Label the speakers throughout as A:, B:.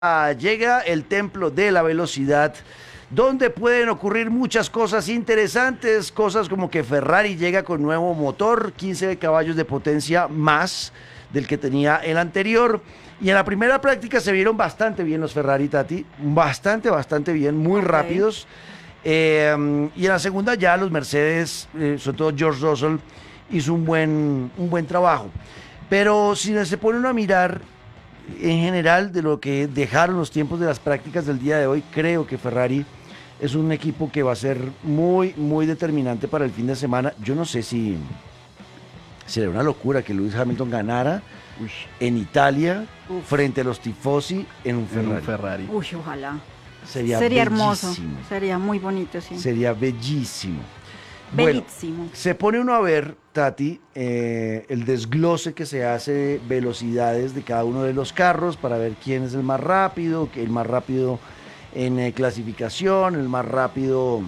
A: llega el templo de la velocidad, donde pueden ocurrir muchas cosas interesantes, cosas como que Ferrari llega con nuevo motor, 15 caballos de potencia más del que tenía el anterior. Y en la primera práctica se vieron bastante bien los Ferrari, Tati, bastante bien, muy rápidos. Y en la segunda ya los Mercedes, sobre todo George Russell, hizo un buen trabajo. Pero si se pone uno a mirar en general de lo que dejaron los tiempos de las prácticas del día de hoy, creo que Ferrari es un equipo que va a ser muy determinante para el fin de semana. Yo no sé si sería una locura que Lewis Hamilton ganara en Italia frente a los tifosi en un Ferrari.
B: Uy, ojalá.
A: Sería
B: hermoso, sería muy bonito, sí.
A: Sería bellísimo.
B: Bellísimo.
A: Bueno, se pone uno a ver, Tati, el desglose que se hace de velocidades de cada uno de los carros para ver quién es el más rápido en clasificación, el más rápido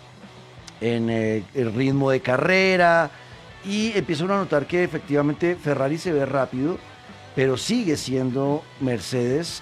A: en el ritmo de carrera, y empieza uno a notar que efectivamente Ferrari se ve rápido, pero sigue siendo Mercedes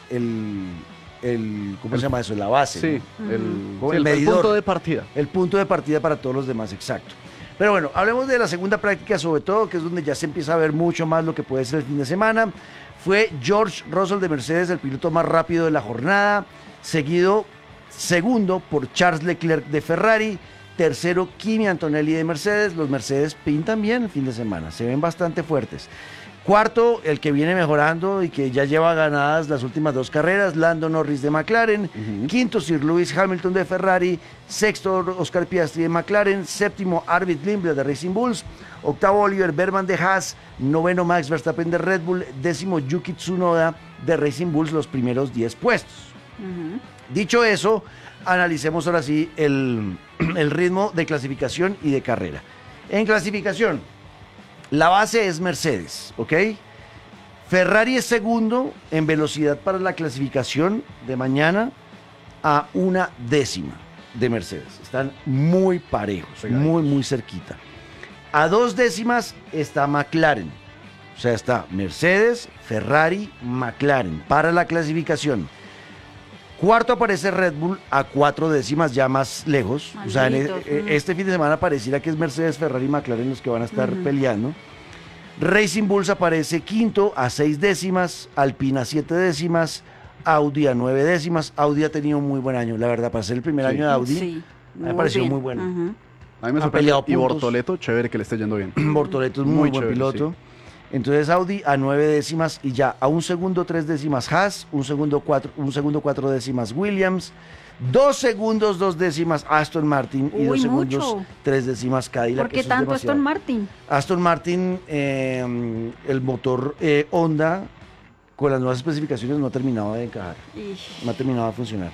A: ¿cómo se llama eso? La base.
C: Sí,
A: ¿no?
C: el
A: medidor,
C: punto de partida.
A: El punto de partida para todos los demás, exacto. Pero bueno, hablemos de la segunda práctica sobre todo, que es donde ya se empieza a ver mucho más lo que puede ser el fin de semana. Fue George Russell de Mercedes, el piloto más rápido de la jornada, seguido segundo por Charles Leclerc de Ferrari, tercero Kimi Antonelli de Mercedes. Los Mercedes pintan bien el fin de semana, se ven bastante fuertes. Cuarto, el que viene mejorando y que ya lleva ganadas las últimas dos carreras, Lando Norris de McLaren. Quinto, Sir Lewis Hamilton de Ferrari. Sexto, Oscar Piastri de McLaren. Séptimo, Arvid Lindbergh de Racing Bulls. Octavo, Oliver Berman de Haas. Noveno, Max Verstappen de Red Bull. Décimo, Yuki Tsunoda de Racing Bulls, los primeros 10 puestos. Dicho eso, analicemos ahora sí el ritmo de clasificación y de carrera. En clasificación, la base es Mercedes, ¿ok? Ferrari es segundo en velocidad para la clasificación de mañana a 1/10 de Mercedes. Están muy parejos, muy cerquita. A 2/10 está McLaren. O sea, está Mercedes, Ferrari, McLaren para la clasificación. Cuarto aparece Red Bull a 4/10, ya más lejos. O sea, este fin de semana pareciera que es Mercedes, Ferrari y McLaren los que van a estar peleando. Racing Bulls aparece quinto a 6/10, Alpine a 7/10, Audi a 9/10. Audi ha tenido un muy buen año, la verdad, para ser el primer año de Audi. Me ha parecido muy bueno.
C: A mí me sorprende. Y Bortoleto, chévere que le esté yendo bien.
A: Bortoleto es muy buen piloto. Sí. Entonces Audi a 9/10 y ya a 1 segundo 3/10 Haas, 1 segundo 4/10 Williams, 2 segundos 2/10 Aston Martin y 2 segundos 3/10 Cadillac.
B: ¿Por qué tanto Aston Martin?
A: Aston Martin, el motor Honda con las nuevas especificaciones no ha terminado de encajar, no ha terminado de funcionar.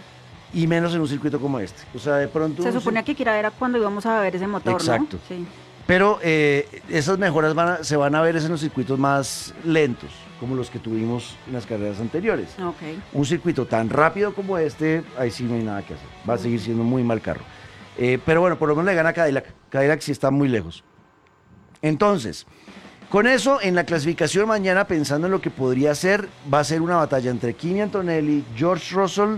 A: Y menos en un circuito como este. O sea, de pronto...
B: Se suponía que era cuando íbamos a ver ese motor,
A: exacto.
B: ¿no? Sí.
A: Pero esas mejoras se van a ver en los circuitos más lentos, como los que tuvimos en las carreras anteriores.
B: Okay.
A: Un circuito tan rápido como este, ahí sí no hay nada que hacer. Va a seguir siendo muy mal carro. Pero bueno, por lo menos le gana Cadillac. Cadillac sí está muy lejos. Entonces, con eso, en la clasificación mañana, pensando en lo que podría ser, va a ser una batalla entre Kimi Antonelli, George Russell.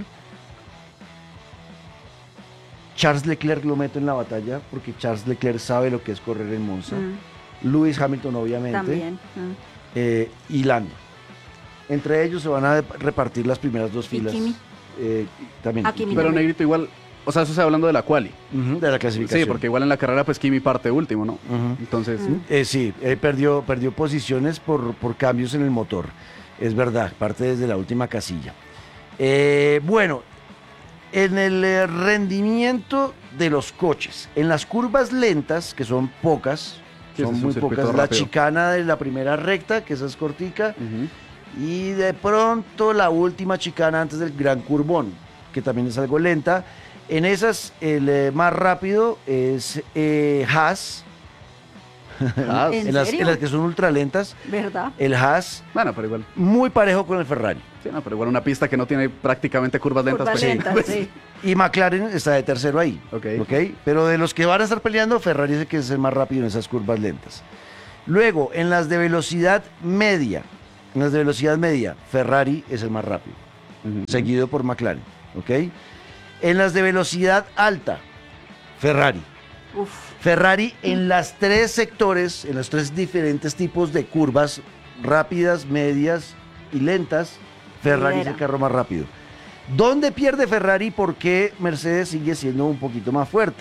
A: Charles Leclerc lo meto en la batalla porque Charles Leclerc sabe lo que es correr en Monza. Lewis Hamilton, obviamente.
B: También.
A: Y Lando. Entre ellos se van a repartir las primeras dos filas.
B: ¿Y Kimi?
A: También.
C: Pero Negrito, igual, o sea, eso se hablando de la quali.
A: De la clasificación.
C: Sí, porque igual en la carrera, pues Kimi parte último, ¿no? Entonces.
A: Sí, perdió posiciones por cambios en el motor. Es verdad, parte desde la última casilla. Bueno. En el rendimiento de los coches, en las curvas lentas, que son pocas, son muy pocas, la chicana de la primera recta, que esa es cortica, y de pronto la última chicana antes del gran curvón, que también es algo lenta. En esas, el más rápido es Haas.
B: ¿En
A: las que son ultra lentas,
B: ¿verdad?
A: El Haas,
C: bueno, pero igual
A: muy parejo con el Ferrari.
C: Sí, no, pero igual una pista que no tiene prácticamente curvas lentas.
B: Sí.
A: Y McLaren está de tercero ahí. Okay. Pero de los que van a estar peleando, Ferrari es el que es el más rápido en esas curvas lentas. Luego, en las de velocidad media, Ferrari es el más rápido. seguido por McLaren, ¿ok? En las de velocidad alta, Ferrari.
B: Uf.
A: Ferrari en las tres sectores, en los tres diferentes tipos de curvas, rápidas, medias y lentas, Ferrari es el carro más rápido. ¿Dónde pierde Ferrari? ¿Por qué Mercedes sigue siendo un poquito más fuerte?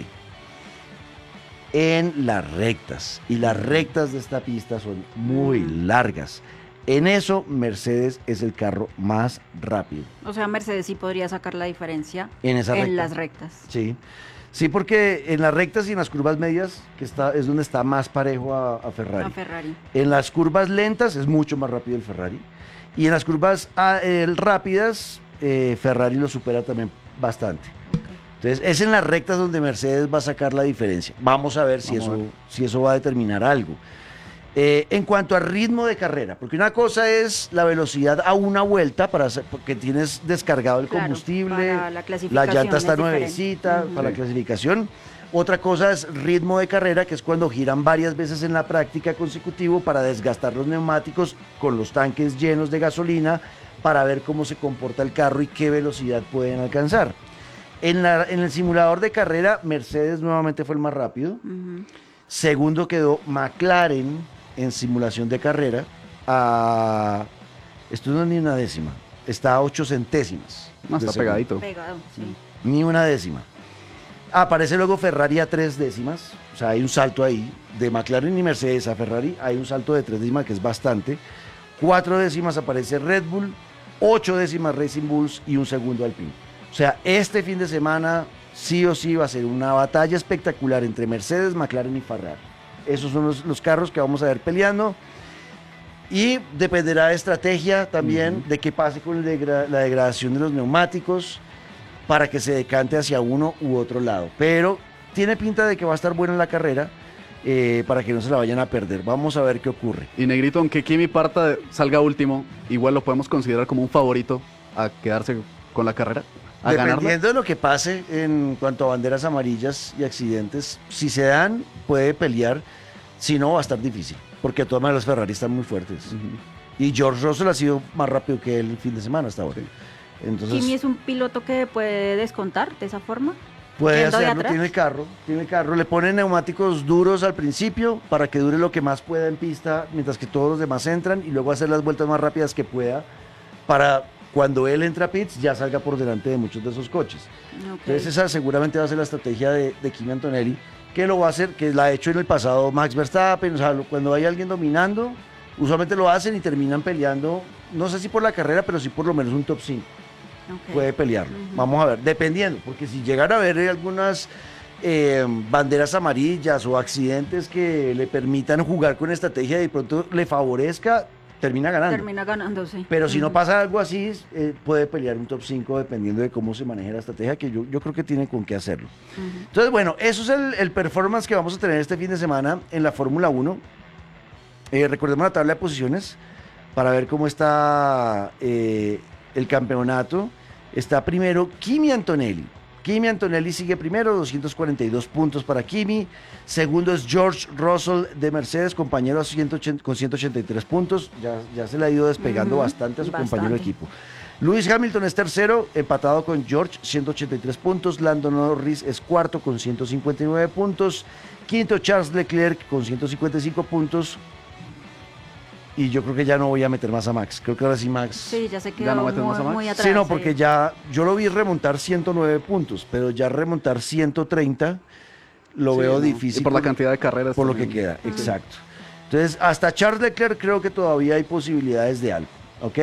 A: En las rectas. Y las rectas de esta pista son muy largas. En eso, Mercedes es el carro más rápido.
B: O sea, Mercedes sí podría sacar la diferencia
A: en
B: las rectas.
A: Sí. Sí, porque en las rectas y en las curvas medias es donde está más parejo a Ferrari.
B: A Ferrari.
A: En las curvas lentas es mucho más rápido el Ferrari. Y en las curvas rápidas, Ferrari lo supera también bastante. Entonces, es en las rectas donde Mercedes va a sacar la diferencia. Vamos a ver si eso va a determinar algo. En cuanto a ritmo de carrera, porque una cosa es la velocidad a una vuelta porque tienes descargado el combustible, la llanta está nuevecita para la clasificación. Otra cosa es ritmo de carrera, que es cuando giran varias veces en la práctica consecutivo para desgastar los neumáticos con los tanques llenos de gasolina para ver cómo se comporta el carro y qué velocidad pueden alcanzar. En el simulador de carrera, Mercedes nuevamente fue el más rápido. Segundo quedó McLaren en simulación de carrera. Esto no es ni una décima, está a 8 centésimas.
C: No, está pegadito.
B: Pegado, sí.
A: Ni una décima. Aparece luego Ferrari a 3 décimas, o sea, hay un salto ahí. De McLaren y Mercedes a Ferrari hay un salto de 3 décimas que es bastante. 4 décimas aparece Red Bull, 8 décimas Racing Bulls y un segundo Alpine. O sea, este fin de semana sí o sí va a ser una batalla espectacular entre Mercedes, McLaren y Ferrari. Esos son los carros que vamos a ver peleando. Y dependerá de estrategia también, de qué pase con la degradación de los neumáticos para que se decante hacia uno u otro lado. Pero tiene pinta de que va a estar buena la carrera para que no se la vayan a perder. Vamos a ver qué ocurre.
C: Y Negrito, aunque Kimi salga último, igual lo podemos considerar como un favorito a quedarse con la carrera.
A: Dependiendo de lo que pase en cuanto a banderas amarillas y accidentes, si se dan, puede pelear, si no va a estar difícil, porque de todas maneras los Ferrari están muy fuertes. Y George Russell ha sido más rápido que él el fin de semana hasta ahora. Entonces,
B: ¿Kimi es un piloto que puede descontar de esa forma?
A: Puede hacerlo, tiene el carro, le ponen neumáticos duros al principio para que dure lo que más pueda en pista, mientras que todos los demás entran, y luego hacer las vueltas más rápidas que pueda para cuando él entra a pits ya salga por delante de muchos de esos coches. Entonces esa seguramente va a ser la estrategia de Kimi Antonelli, que lo va a hacer, que la ha hecho en el pasado Max Verstappen. O sea, cuando hay alguien dominando, usualmente lo hacen y terminan peleando, no sé si por la carrera, pero sí por lo menos un top 5. Puede pelearlo. Vamos a ver, dependiendo, porque si llegan a haber algunas banderas amarillas o accidentes que le permitan jugar con estrategia y de pronto le favorezca, termina ganando.
B: Sí.
A: Pero si no pasa algo así, puede pelear un top 5 dependiendo de cómo se maneje la estrategia, que yo creo que tiene con qué hacerlo. Entonces, bueno, eso es el performance que vamos a tener este fin de semana en la Fórmula 1. Recordemos la tabla de posiciones para ver cómo está el campeonato. Está primero Kimi Antonelli. Kimi Antonelli sigue primero, 242 puntos para Kimi. Segundo es George Russell de Mercedes, compañero con 183 puntos. Ya se le ha ido despegando bastante a su compañero de equipo. Lewis Hamilton es tercero, empatado con George, 183 puntos. Lando Norris es cuarto con 159 puntos. Quinto, Charles Leclerc con 155 puntos. Y yo creo que ya no voy a meter más a Max. Creo que ahora sí Max.
B: Sí, ya se quedó muy atrás.
A: Sí, no, porque ya yo lo vi remontar 109 puntos, pero ya remontar 130 lo veo difícil.
C: Y por la cantidad de carreras.
A: Por lo que queda, exacto. Entonces, hasta Charles Leclerc creo que todavía hay posibilidades de algo, ¿ok?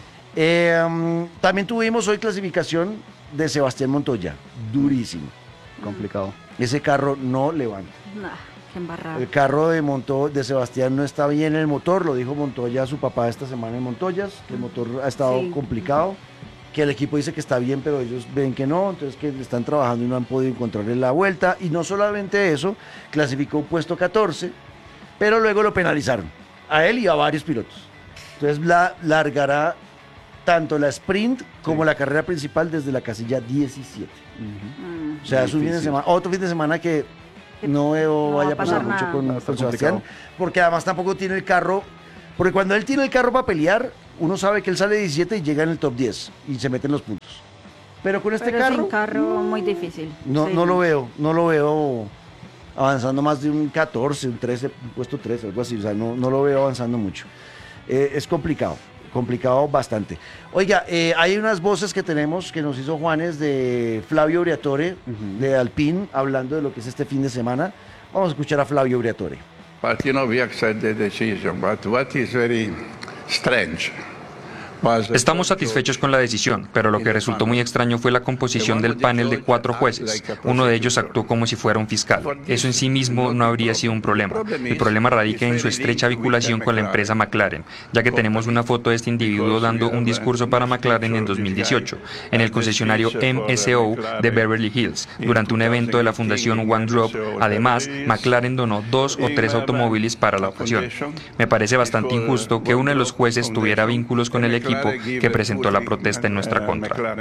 A: También tuvimos hoy clasificación de Sebastián Montoya, durísimo.
C: Complicado.
A: Ese carro no levanta.
B: Qué embarrado.
A: El carro de Sebastián no está bien el motor, lo dijo Montoya a su papá esta semana en Montoyas, que el motor ha estado complicado, que el equipo dice que está bien, pero ellos ven que no, entonces que están trabajando y no han podido encontrarle la vuelta. Y no solamente eso, clasificó puesto 14, pero luego lo penalizaron, a él y a varios pilotos. Entonces largará tanto la sprint como la carrera principal desde la casilla 17. O sea, es un fin de semana, otro fin de semana que no vaya a pasar mucho con Sebastián, porque además tampoco tiene el carro, porque cuando él tiene el carro para pelear, uno sabe que él sale 17 y llega en el top 10 y se mete en los puntos. Pero con este carro...
B: sin carro muy difícil.
A: No,
B: Sí,
A: no lo veo avanzando más de un 14, un 13, un puesto 13, algo así. O sea, no lo veo avanzando mucho. Es complicado bastante. Oiga, hay unas voces que tenemos que nos hizo Juanes de Flavio Briatore, de Alpine, hablando de lo que es este fin de semana. Vamos a escuchar a Flavio Briatore.
D: But we accept the decision. But what is very strange.
E: Estamos satisfechos con la decisión, pero lo que resultó muy extraño fue la composición del panel de 4 jueces. Uno de ellos actuó como si fuera un fiscal. Eso en sí mismo no habría sido un problema. El problema radica en su estrecha vinculación con la empresa McLaren, ya que tenemos una foto de este individuo dando un discurso para McLaren en 2018, en el concesionario MSO de Beverly Hills, durante un evento de la fundación One Drop. Además, McLaren donó 2 o 3 automóviles para la ocasión. Me parece bastante injusto que uno de los jueces tuviera vínculos con el equipo que presentó la protesta en nuestra contra.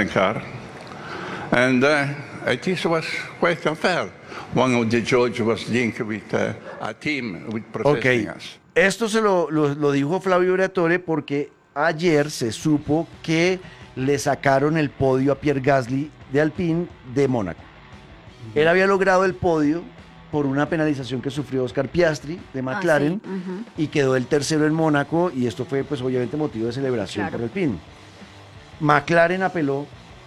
A: Ok, esto se lo dijo Flavio Briatore porque ayer se supo que le sacaron el podio a Pierre Gasly de Alpine de Mónaco. Él había logrado el podio por una penalización que sufrió Oscar Piastri de McLaren y quedó el tercero en Mónaco, y esto fue pues obviamente motivo de celebración por Alpine. McLaren apeló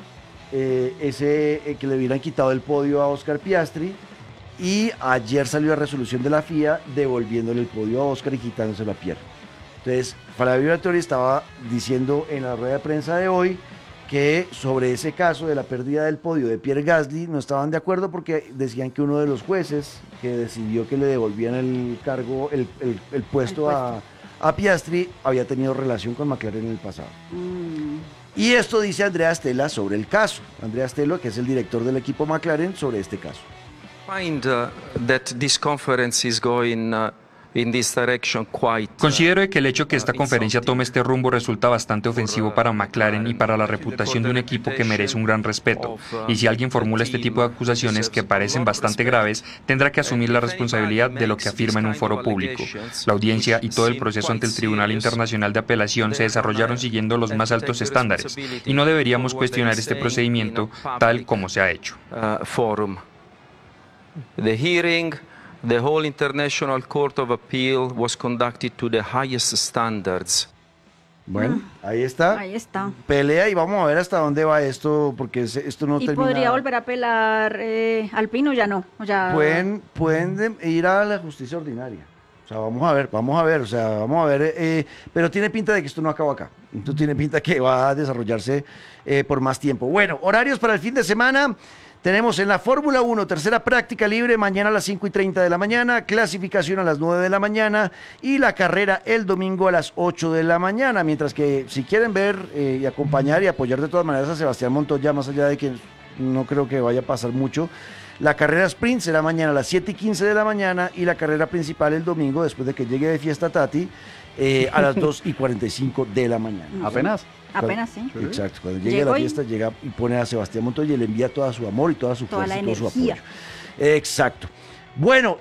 A: que le hubieran quitado el podio a Oscar Piastri, y ayer salió la resolución de la FIA devolviéndole el podio a Oscar y quitándoselo a Pierre. Entonces Flavio Briatore estaba diciendo en la rueda de prensa de hoy que sobre ese caso de la pérdida del podio de Pierre Gasly no estaban de acuerdo porque decían que uno de los jueces que decidió que le devolvían el cargo, el puesto a Piastri, había tenido relación con McLaren en el pasado. Y esto dice Andrea Stella sobre el caso. Andrea Stella, que es el director del equipo McLaren, sobre este caso.
E: Considero que el hecho que esta conferencia tome este rumbo resulta bastante ofensivo para McLaren y para la reputación de un equipo que merece un gran respeto. Y si alguien formula este tipo de acusaciones que parecen bastante graves, tendrá que asumir la responsabilidad de lo que afirma en un foro público. La audiencia y todo el proceso ante el Tribunal Internacional de Apelación se desarrollaron siguiendo los más altos estándares, y no deberíamos cuestionar este procedimiento tal como se ha hecho.
F: The whole International Court of Appeal was conducted to the highest standards.
A: Bueno, ahí está.
B: Ahí está.
A: Pelea y vamos a ver hasta dónde va esto, porque esto no termina.
B: ¿Y podría volver a apelar Alpine o ya no? O ya...
A: Pueden ir a la justicia ordinaria. O sea, vamos a ver, pero tiene pinta de que esto no acaba acá. Esto tiene pinta que va a desarrollarse por más tiempo. Bueno, horarios para el fin de semana. Tenemos en la Fórmula 1, tercera práctica libre, mañana a las 5:30 de la mañana, clasificación a las 9 de la mañana y la carrera el domingo a las 8 de la mañana. Mientras que si quieren ver y acompañar y apoyar de todas maneras a Sebastián Montoya, más allá de que no creo que vaya a pasar mucho, la carrera sprint será mañana a las 7:15 de la mañana y la carrera principal el domingo, después de que llegue de fiesta Tati, a las 2:45 de la mañana.
B: Apenas, sí.
A: Exacto, cuando llegue a la fiesta, llega y pone a Sebastián Montoya y le envía todo su amor y toda su fuerza y todo su apoyo. Exacto. Bueno,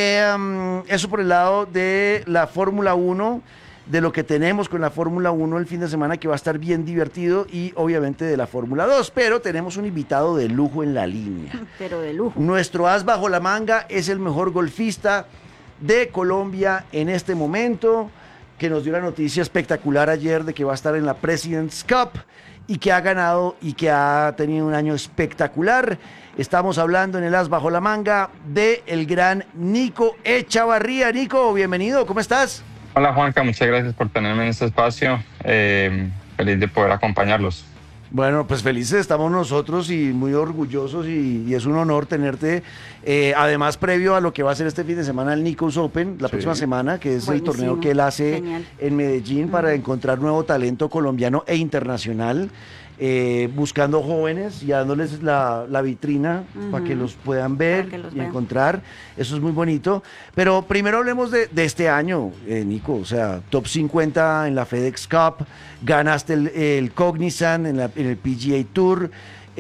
A: eso por el lado de la Fórmula 1, de lo que tenemos con la Fórmula 1 el fin de semana, que va a estar bien divertido, y obviamente de la Fórmula 2, pero tenemos un invitado de lujo en la línea.
B: Pero de lujo.
A: Nuestro as bajo la manga es el mejor golfista de Colombia en este momento, que nos dio la noticia espectacular ayer de que va a estar en la President's Cup y que ha ganado y que ha tenido un año espectacular. Estamos hablando en el as bajo la manga de el gran Nico Echavarría. Nico, bienvenido, ¿cómo estás?
G: Hola Juanca, muchas gracias por tenerme en este espacio. Feliz de poder acompañarlos.
A: Bueno, pues felices estamos nosotros y muy orgullosos, y es un honor tenerte. Además, previo a lo que va a ser este fin de semana el Nicos Open, la próxima semana, que es el torneo que él hace en Medellín para encontrar nuevo talento colombiano e internacional, buscando jóvenes y dándoles la vitrina para que los puedan ver y encontrar. Eso es muy bonito. Pero primero hablemos de este año, Nico. O sea, top 50 en la FedEx Cup, ganaste el Cognizant en el PGA Tour,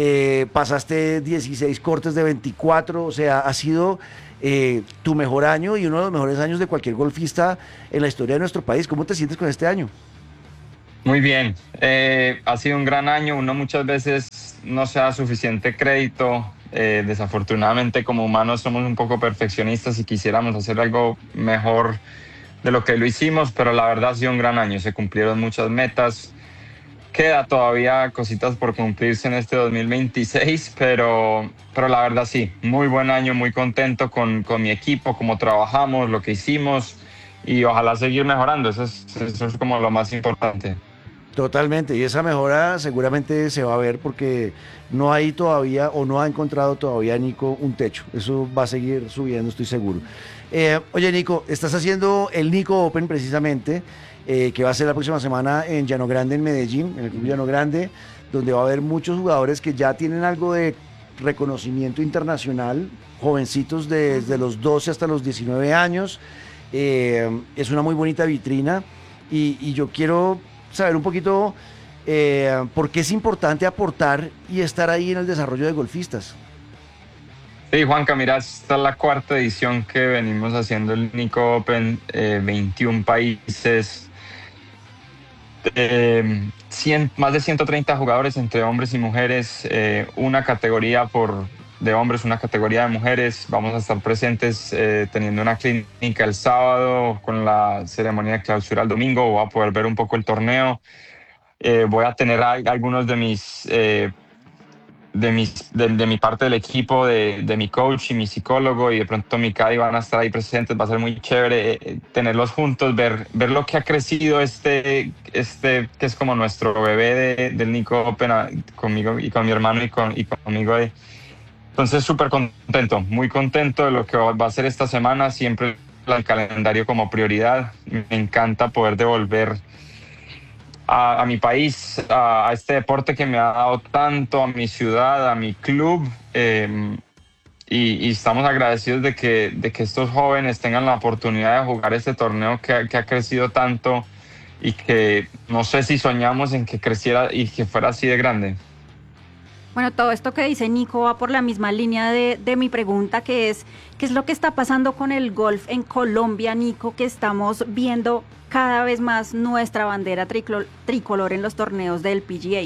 A: pasaste 16 cortes de 24, o sea, ha sido tu mejor año y uno de los mejores años de cualquier golfista en la historia de nuestro país. ¿Cómo te sientes con este año?
G: Muy bien, ha sido un gran año, uno muchas veces no se da suficiente crédito, desafortunadamente como humanos somos un poco perfeccionistas y quisiéramos hacer algo mejor de lo que lo hicimos, pero la verdad ha sido un gran año, se cumplieron muchas metas, queda todavía cositas por cumplirse en este 2026, pero la verdad sí, muy buen año, muy contento con mi equipo, cómo trabajamos, lo que hicimos y ojalá seguir mejorando, eso es como lo más importante.
A: Totalmente, y esa mejora seguramente se va a ver porque no hay todavía o no ha encontrado todavía Nico un techo. Eso va a seguir subiendo, estoy seguro. Oye, Nico, estás haciendo el Nico Open precisamente, que va a ser la próxima semana en Llano Grande, en Medellín, en el Club Llano Grande, donde va a haber muchos jugadores que ya tienen algo de reconocimiento internacional, jovencitos desde los 12 hasta los 19 años. Es una muy bonita vitrina y yo quiero saber un poquito por qué es importante aportar y estar ahí en el desarrollo de golfistas.
G: Sí, Juanca, mira, esta es la cuarta edición que venimos haciendo el Nico Open, 21 países, más de 130 jugadores entre hombres y mujeres, una categoría de hombres, una categoría de mujeres. Vamos a estar presentes teniendo una clínica el sábado con la ceremonia de clausura el domingo. Voy a poder ver un poco el torneo. Voy a tener algunos de mi parte del equipo, de mi coach y mi psicólogo y de pronto mi caddy van a estar ahí presentes. Va a ser muy chévere tenerlos juntos, ver lo que ha crecido que es como nuestro bebé del Nico Open conmigo y con mi hermano y conmigo. Entonces súper contento, muy contento de lo que va a ser esta semana, siempre el calendario como prioridad. Me encanta poder devolver a mi país, a este deporte que me ha dado tanto, a mi ciudad, a mi club, y estamos agradecidos de que estos jóvenes tengan la oportunidad de jugar este torneo que ha crecido tanto y que no sé si soñamos en que creciera y que fuera así de grande.
B: Bueno, todo esto que dice Nico va por la misma línea de mi pregunta, que es, ¿qué es lo que está pasando con el golf en Colombia, Nico, que estamos viendo cada vez más nuestra bandera tricolor en los torneos del PGA?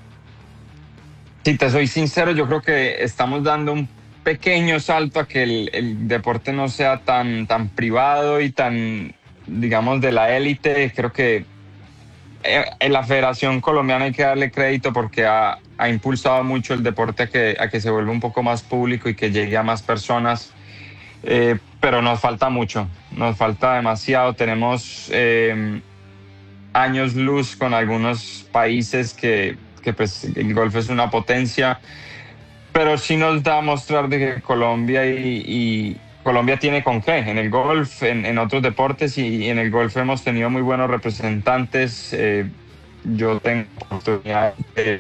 G: Si te soy sincero, yo creo que estamos dando un pequeño salto a que el deporte no sea tan privado y tan, digamos, de la élite. Creo que en la Federación Colombiana hay que darle crédito porque ha impulsado mucho el deporte a que se vuelva un poco más público y que llegue a más personas, pero nos falta mucho, nos falta demasiado. Tenemos años luz con algunos países que pues, el golf es una potencia, pero sí nos da a mostrar de que Colombia y Colombia tiene con qué en el golf, en otros deportes, y en el golf hemos tenido muy buenos representantes. Yo tengo oportunidad de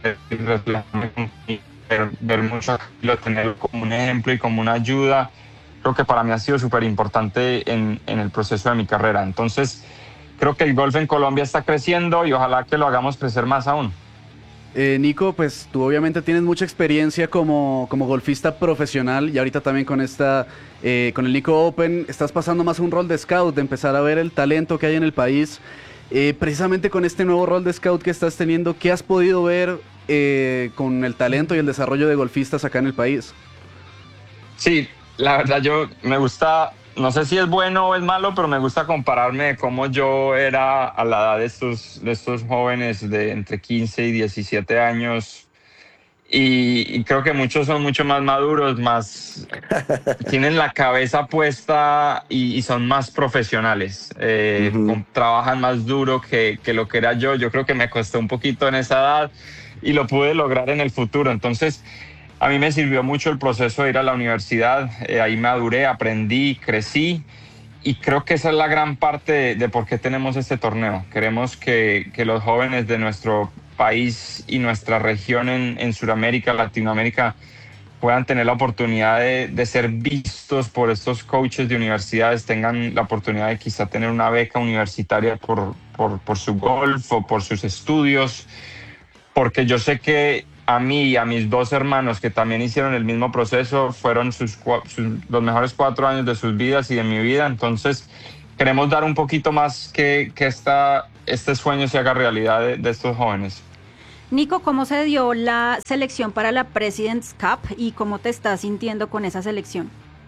G: ver mucho a tenerlo como un ejemplo y como una ayuda. Creo que para mí ha sido súper importante en el proceso de mi carrera. Entonces, creo que el golf en Colombia está creciendo y ojalá que lo hagamos crecer más aún.
C: Nico, pues tú obviamente tienes mucha experiencia como golfista profesional y ahorita también con el Nico Open estás pasando más un rol de scout, de empezar a ver el talento que hay en el país. Precisamente con este nuevo rol de scout que estás teniendo, ¿qué has podido ver con el talento y el desarrollo de golfistas acá en el país?
G: Sí, la verdad me gusta, no sé si es bueno o es malo, pero me gusta compararme de cómo yo era a la edad de estos jóvenes de entre 15 y 17 años. Y creo que muchos son mucho más maduros, tienen la cabeza puesta y son más profesionales. Trabajan más duro que lo que era yo. Yo creo que me costó un poquito en esa edad y lo pude lograr en el futuro. Entonces, a mí me sirvió mucho el proceso de ir a la universidad. Ahí maduré, aprendí, crecí. Y creo que esa es la gran parte de por qué tenemos este torneo. Queremos que los jóvenes de nuestro país y nuestra región en Sudamérica, Latinoamérica, puedan tener la oportunidad de ser vistos por estos coaches de universidades, tengan la oportunidad de quizá tener una beca universitaria por su golf o por sus estudios, porque yo sé que a mí y a mis dos hermanos que también hicieron el mismo proceso, fueron los mejores 4 años de sus vidas y de mi vida. Entonces queremos dar un poquito más que esta este sueño se haga realidad de estos jóvenes.
B: Nico, ¿cómo se dio la selección para la President's Cup y cómo te estás sintiendo con esa selección?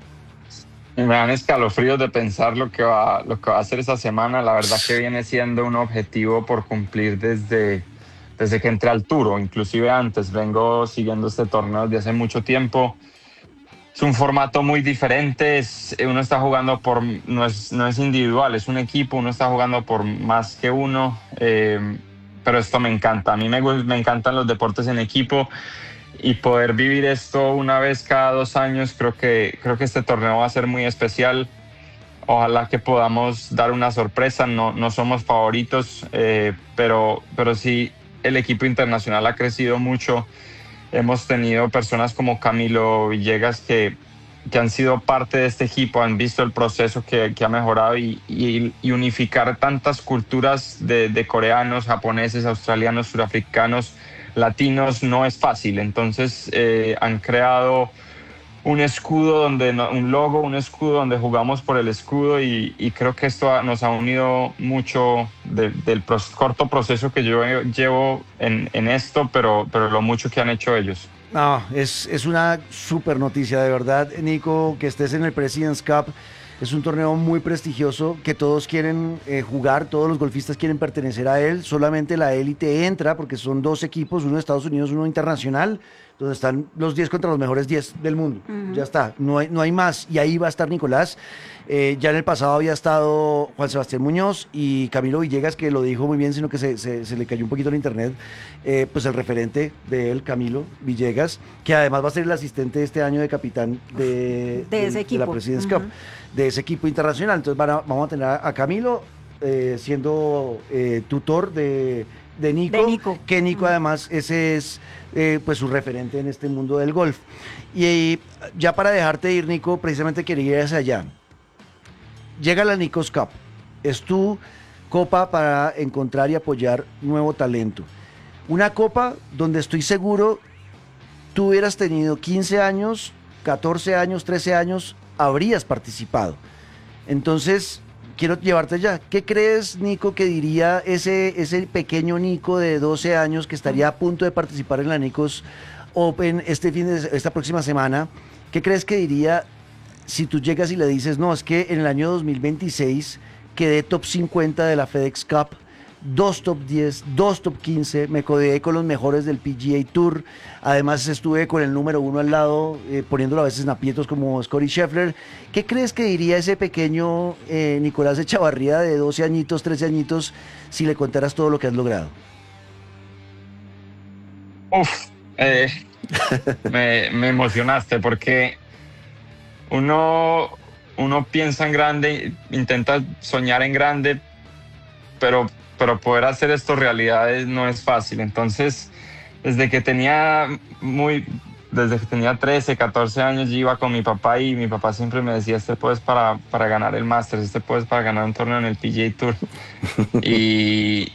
G: Me dan escalofríos de pensar lo que va a hacer esa semana. La verdad que viene siendo un objetivo por cumplir desde que entré al Tour, o inclusive antes. Vengo siguiendo este torneo desde hace mucho tiempo. Es un formato muy diferente, uno está jugando no es individual, es un equipo, uno está jugando por más que uno, pero esto me encanta. A mí me encantan los deportes en equipo y poder vivir esto una vez cada 2 años, creo que este torneo va a ser muy especial. Ojalá que podamos dar una sorpresa, no somos favoritos, pero sí el equipo internacional ha crecido mucho. Hemos tenido personas como Camilo Villegas que han sido parte de este equipo, han visto el proceso que ha mejorado y unificar tantas culturas de coreanos, japoneses, australianos, surafricanos, latinos no es fácil. Entonces han creado un escudo un escudo donde jugamos por el escudo y creo que esto nos ha unido mucho del corto proceso que yo llevo en esto, pero lo mucho que han hecho ellos.
A: No, es una súper noticia, de verdad, Nico, que estés en el President's Cup. Es un torneo muy prestigioso que todos quieren jugar, todos los golfistas quieren pertenecer a él. Solamente la élite entra porque son 2 equipos, uno de Estados Unidos, uno internacional, donde están los 10 contra los mejores 10 del mundo. Ya está, no hay más. Y ahí va a estar Nicolás. Ya en el pasado había estado Juan Sebastián Muñoz y Camilo Villegas, que lo dijo muy bien, sino que se le cayó un poquito el internet. Pues el referente de él, Camilo Villegas, que además va a ser el asistente este año de capitán de
B: ese equipo.
A: De la President's Cup, de ese equipo internacional. Entonces vamos a tener a Camilo siendo tutor de Nico, que Nico además ese es pues su referente en este mundo del golf. Y ya para dejarte ir, Nico, precisamente quería ir hacia allá. Llega la Nicos Cup, es tu copa para encontrar y apoyar nuevo talento. Una copa donde estoy seguro tú hubieras tenido 15 años, 14 años, 13 años, habrías participado. Entonces, quiero llevarte ya. ¿Qué crees, Nico, que diría ese pequeño Nico de 12 años que estaría a punto de participar en la Nicos Open esta próxima semana? ¿Qué crees que diría si tú llegas y le dices, no, es que en el año 2026 quedé top 50 de la FedEx Cup, 2 top 10, 2 top 15, me codeé con los mejores del PGA Tour, además estuve con el número 1 al lado, poniéndolo a veces en aprietos como Scottie Scheffler? ¿Qué crees que diría ese pequeño Nicolás Echavarría de 12 añitos, 13 añitos, si le contaras todo lo que has logrado?
G: Me emocionaste porque uno piensa en grande, intenta soñar en grande, pero poder hacer esto realidad no es fácil. Entonces, desde que tenía 13, 14 años, yo iba con mi papá y mi papá siempre me decía, este puedes para ganar el Masters, este puedes para ganar un torneo en el PGA Tour. y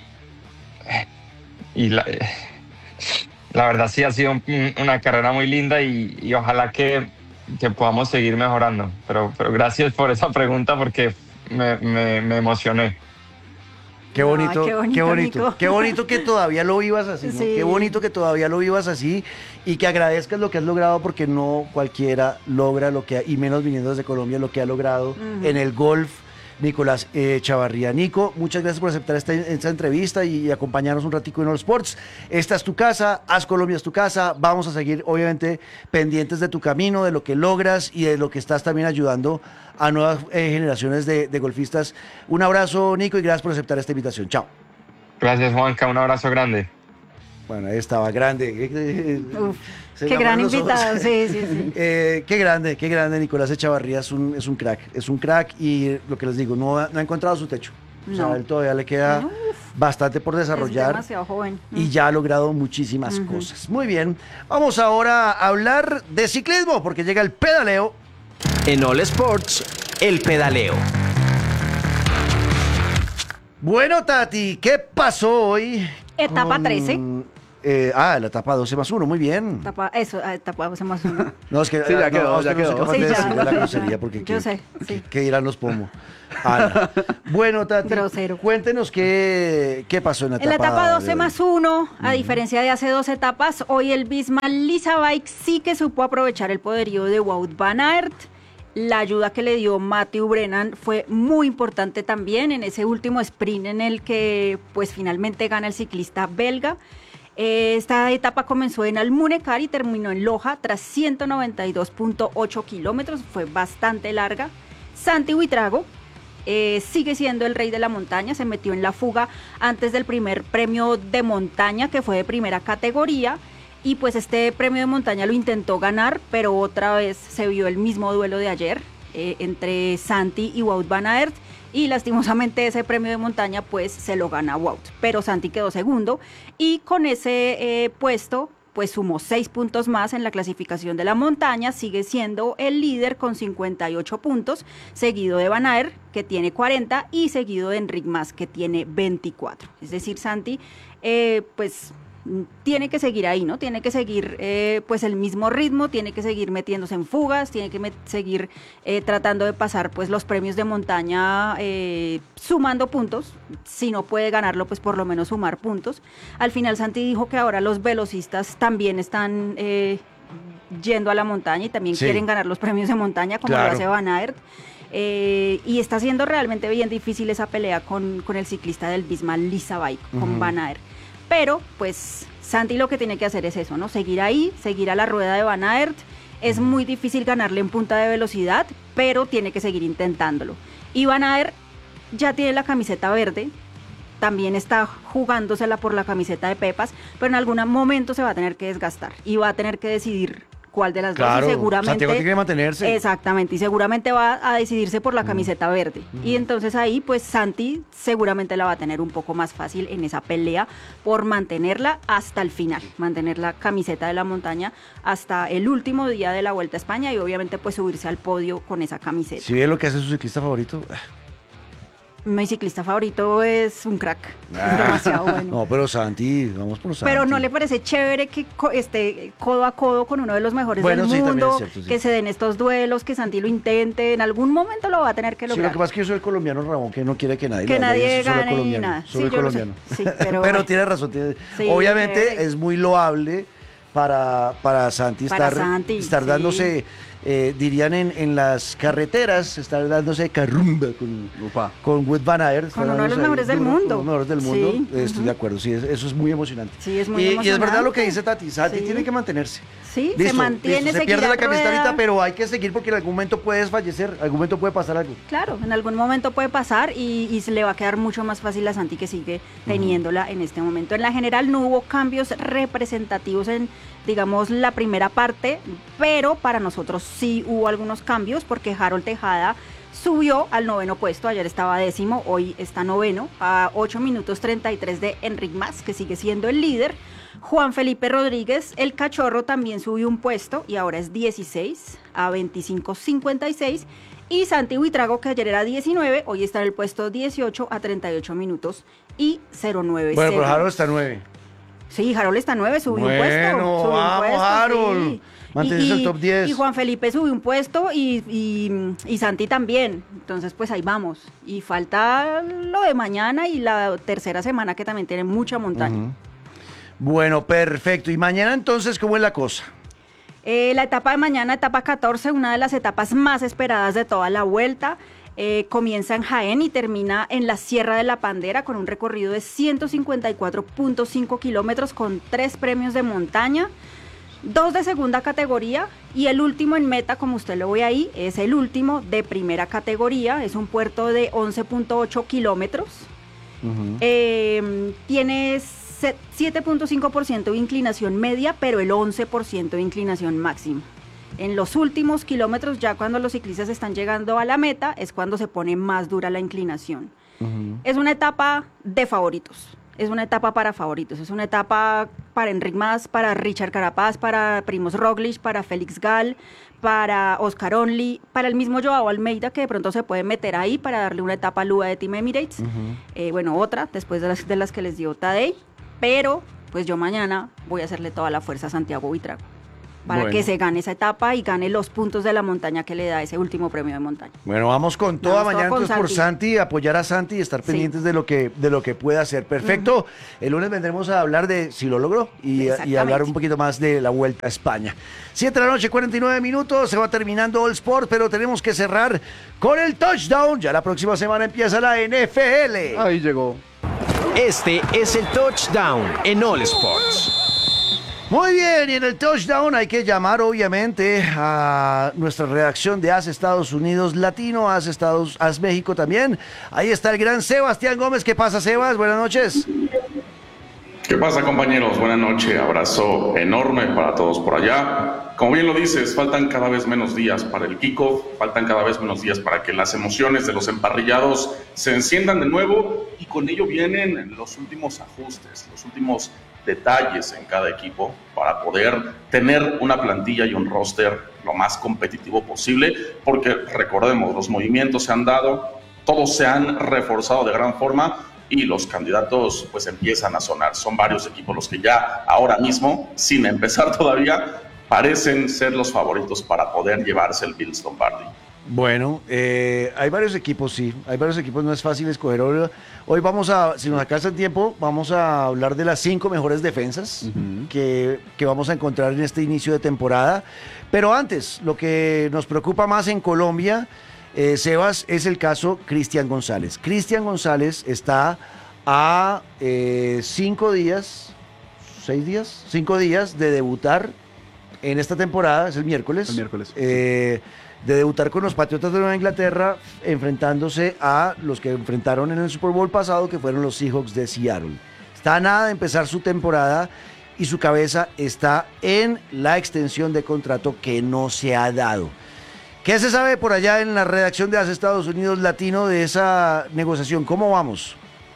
G: la verdad sí ha sido una carrera muy linda y ojalá que podamos seguir mejorando. Pero gracias por esa pregunta porque me emocioné.
A: Qué bonito, qué bonito,
B: Nico.
A: qué bonito que todavía lo vivas así, ¿no?
B: Sí.
A: Qué bonito que todavía lo vivas así y que agradezcas lo que has logrado, porque no cualquiera logra y menos viniendo desde Colombia, lo que ha logrado en el golf Nicolás Echavarría. Nico, muchas gracias por aceptar esta entrevista y acompañarnos un ratico en All Sports. Esta es tu casa, Haz Colombia es tu casa. Vamos a seguir, obviamente, pendientes de tu camino, de lo que logras y de lo que estás también ayudando a nuevas generaciones de golfistas. Un abrazo, Nico, y gracias por aceptar esta invitación. Chao.
G: Gracias, Juanca. Un abrazo grande.
A: Bueno, ahí estaba grande.
B: Uf, qué gran invitado, sí.
A: Qué grande, Nicolás Echavarría es un crack y lo que les digo, no ha encontrado su techo. O sea, a él todavía le queda bastante por desarrollar.
B: Es demasiado joven.
A: Y ya ha logrado muchísimas cosas. Muy bien, vamos ahora a hablar de ciclismo, porque llega el pedaleo.
H: En All Sports, el pedaleo.
A: Bueno, Tati, ¿qué pasó hoy?
B: Etapa 13.
A: La etapa 12+1, muy bien.
B: Etapa 12+1.
A: No, es que
C: Sí, ya quedó, ya quedó.
A: No soy capaz
B: Sí,
A: de
B: ya.
A: decirle la grosería porque
B: Yo sé, sí.
A: ¿qué dirán los pomos? Ana. Bueno, Tati,
B: Grosero.
A: cuéntenos qué pasó en la
B: En la
A: etapa
B: etapa
A: de hoy.
B: 12+1, a diferencia de hace 2 etapas, hoy el Bismarck Lisa Bike sí que supo aprovechar el poderío de Wout van Aert. La ayuda que le dio Matthew Brennan fue muy importante también en ese último sprint en el que pues finalmente gana el ciclista belga. Esta etapa comenzó en Almunecar y terminó en Loja tras 192.8 kilómetros, fue bastante larga. Santi Buitrago sigue siendo el rey de la montaña, se metió en la fuga antes del primer premio de montaña que fue de primera categoría y pues este premio de montaña lo intentó ganar, pero otra vez se vio el mismo duelo de ayer entre Santi y Wout van Aert y lastimosamente ese premio de montaña pues se lo gana Wout, pero Santi quedó segundo y con ese puesto pues sumó 6 puntos más en la clasificación de la montaña, sigue siendo el líder con 58 puntos, seguido de Van Aert, que tiene 40, y seguido de Enric Mas, que tiene 24. Es decir, Santi, pues tiene que seguir ahí, ¿no? Tiene que seguir pues el mismo ritmo, tiene que seguir metiéndose en fugas, tiene que seguir tratando de pasar pues los premios de montaña sumando puntos. Si no puede ganarlo, pues por lo menos sumar puntos. Al final Santi dijo que ahora los velocistas también están yendo a la montaña y también quieren ganar los premios de montaña como lo hace Van Aert. Y está siendo realmente bien difícil esa pelea con el ciclista del Bismarck Lisa Bike, con Van Aert. Pero, pues, Santi lo que tiene que hacer es eso, ¿no? Seguir ahí, seguir a la rueda de Van Aert. Es muy difícil ganarle en punta de velocidad, pero tiene que seguir intentándolo. Y Van Aert ya tiene la camiseta verde, también está jugándosela por la camiseta de Pepas, pero en algún momento se va a tener que desgastar y va a tener que decidir cuál de las dos y seguramente
A: Santiago tiene que mantenerse.
B: Exactamente, y seguramente va a decidirse por la camiseta verde. Y entonces ahí pues Santi seguramente la va a tener un poco más fácil en esa pelea por mantenerla hasta el final, mantener la camiseta de la montaña hasta el último día de la Vuelta a España y obviamente pues subirse al podio con esa camiseta.
A: Si ve lo que hace su ciclista favorito.
B: Mi ciclista favorito es un crack, es demasiado bueno.
A: No, pero Santi, vamos por Santi.
B: Pero ¿no le parece chévere que esté codo a codo con uno de los mejores
A: Bueno,
B: del
A: sí, también
B: mundo,
A: es cierto, sí.
B: que se den estos duelos, que Santi lo intente, en algún momento lo va a tener que
A: Sí,
B: lograr?
A: lo que pasa es que yo soy el colombiano, Ramón, que no quiere que nadie
B: Que
A: le hable,
B: nadie
A: yo soy solo
B: gane y
A: colombiano,
B: nada.
A: soy
B: Sí,
A: el
B: yo lo sé.
A: colombiano.
B: Sí, pero
A: pero
B: bueno.
A: tiene razón,
B: Sí,
A: obviamente
B: chévere.
A: es muy loable para Santi
B: Para
A: estar,
B: Santi,
A: estar
B: sí.
A: dándose, dirían en las carreteras, estar dándose carrumba
C: Upa.
A: con Wout van Aert.
B: Con
A: estar
B: uno de
A: dándose
B: los
A: ahí
B: mejores del
A: duro,
B: mundo.
A: con los mejores del mundo,
B: Sí,
A: estoy de acuerdo, sí, eso es muy emocionante.
B: Sí, es muy
A: y es verdad
B: emocionante.
A: lo que dice Tati, Santi
B: Sí.
A: tiene que mantenerse.
B: Sí,
A: Listo,
B: se mantiene,
A: listo, se
B: seguirá
A: pierde la
B: en
A: camiseta
B: rueda.
A: ahorita, pero hay que seguir porque en algún momento puedes fallecer, en algún momento puede pasar algo.
B: Claro, en algún momento puede pasar y se le va a quedar mucho más fácil a Santi que sigue teniéndola en este momento. En la general no hubo cambios representativos en, digamos, la primera parte, pero para nosotros sí hubo algunos cambios porque Harold Tejada subió al 9º puesto, ayer estaba 10º, hoy está 9º, a 8 minutos 33 de Enric Mas, que sigue siendo el líder. Juan Felipe Rodríguez, el cachorro, también subió un puesto y ahora es 16 a 25.56. Y Santi Buitrago, que ayer era 19, hoy está en el puesto 18 a 38 minutos y 09.
A: Bueno, pero Harold está 9.
B: Sí, Harold está 9, subió un puesto.
A: Bueno,
B: subió un
A: vamos,
B: puesto,
A: Harold.
B: sí.
A: Manténse en el top 10.
B: Y Juan Felipe subió un puesto y Santi también. Entonces, pues ahí vamos. Y falta lo de mañana y la tercera semana que también tiene mucha montaña.
A: Bueno, perfecto. Y mañana entonces, ¿cómo es la cosa?
B: La etapa de mañana, etapa 14, una de las etapas más esperadas de toda la vuelta. Comienza en Jaén y termina en la Sierra de la Pandera con un recorrido de 154.5 kilómetros con 3 premios de montaña, 2 de segunda categoría y el último en meta, como usted lo ve ahí, es el último de primera categoría. Es un puerto de 11.8 kilómetros. Tiene 7.5% de inclinación media, pero el 11% de inclinación máxima. En los últimos kilómetros, ya cuando los ciclistas están llegando a la meta, es cuando se pone más dura la inclinación. Es una etapa de favoritos, es una etapa para favoritos, es una etapa para Enric Mas, para Richard Carapaz, para Primož Roglic, para Félix Gall, para Oscar Onley, para el mismo Joao Almeida, que de pronto se puede meter ahí para darle una etapa a Lua de Team Emirates. Bueno, otra, después de las que les dio Tadej. Pero pues yo mañana voy a hacerle toda la fuerza a Santiago Buitrago para
A: Bueno.
B: que se gane esa etapa y gane los puntos de la montaña que le da ese último premio de montaña.
A: Bueno, vamos con toda
B: Vamos
A: mañana
B: todo con
A: entonces por Santi, apoyar a Santi y estar
B: Sí.
A: pendientes de lo que pueda hacer. Perfecto. El lunes vendremos a hablar de si lo logró y
B: Exactamente.
A: hablar un poquito más de la Vuelta a España. 7 de la noche, 49 minutos, se va terminando All Sport, pero tenemos que cerrar con el touchdown. Ya la próxima semana empieza la NFL.
C: Ahí llegó.
H: Este es el touchdown en All Sports.
A: Muy bien, y en el touchdown hay que llamar obviamente a nuestra redacción de AS Estados Unidos Latino, AS México también. Ahí está el gran Sebastián Gómez. ¿Qué pasa, Sebas? Buenas noches.
I: ¿Qué pasa, compañeros? Buenas noches, abrazo enorme para todos por allá. Como bien lo dices, faltan cada vez menos días para el kickoff, faltan cada vez menos días para que las emociones de los emparrillados se enciendan de nuevo y con ello vienen los últimos ajustes, los últimos detalles en cada equipo para poder tener una plantilla y un roster lo más competitivo posible, porque recordemos, los movimientos se han dado, todos se han reforzado de gran forma y los candidatos pues empiezan a sonar. Son varios equipos los que ya ahora mismo, sin empezar todavía, parecen ser los favoritos para poder llevarse el Vince Lombardi.
A: Bueno, hay varios equipos, sí, hay varios equipos, no es fácil escoger. Hoy vamos a, si nos alcanza el tiempo, vamos a hablar de las 5 mejores defensas que vamos a encontrar en este inicio de temporada. Pero antes, lo que nos preocupa más en Colombia, Sebas, es el caso Cristian González. Cristian González está a 5 días, 6 días, 5 días de debutar en esta temporada, es el miércoles.
C: El miércoles.
A: De debutar con los Patriotas de Nueva Inglaterra, enfrentándose a los que enfrentaron en el Super Bowl pasado, que fueron los Seahawks de Seattle. Está a nada de empezar su temporada y su cabeza está en la extensión de contrato que no se ha dado. ¿Qué se sabe por allá en la redacción de AS Estados Unidos Latino de esa negociación? ¿Cómo vamos?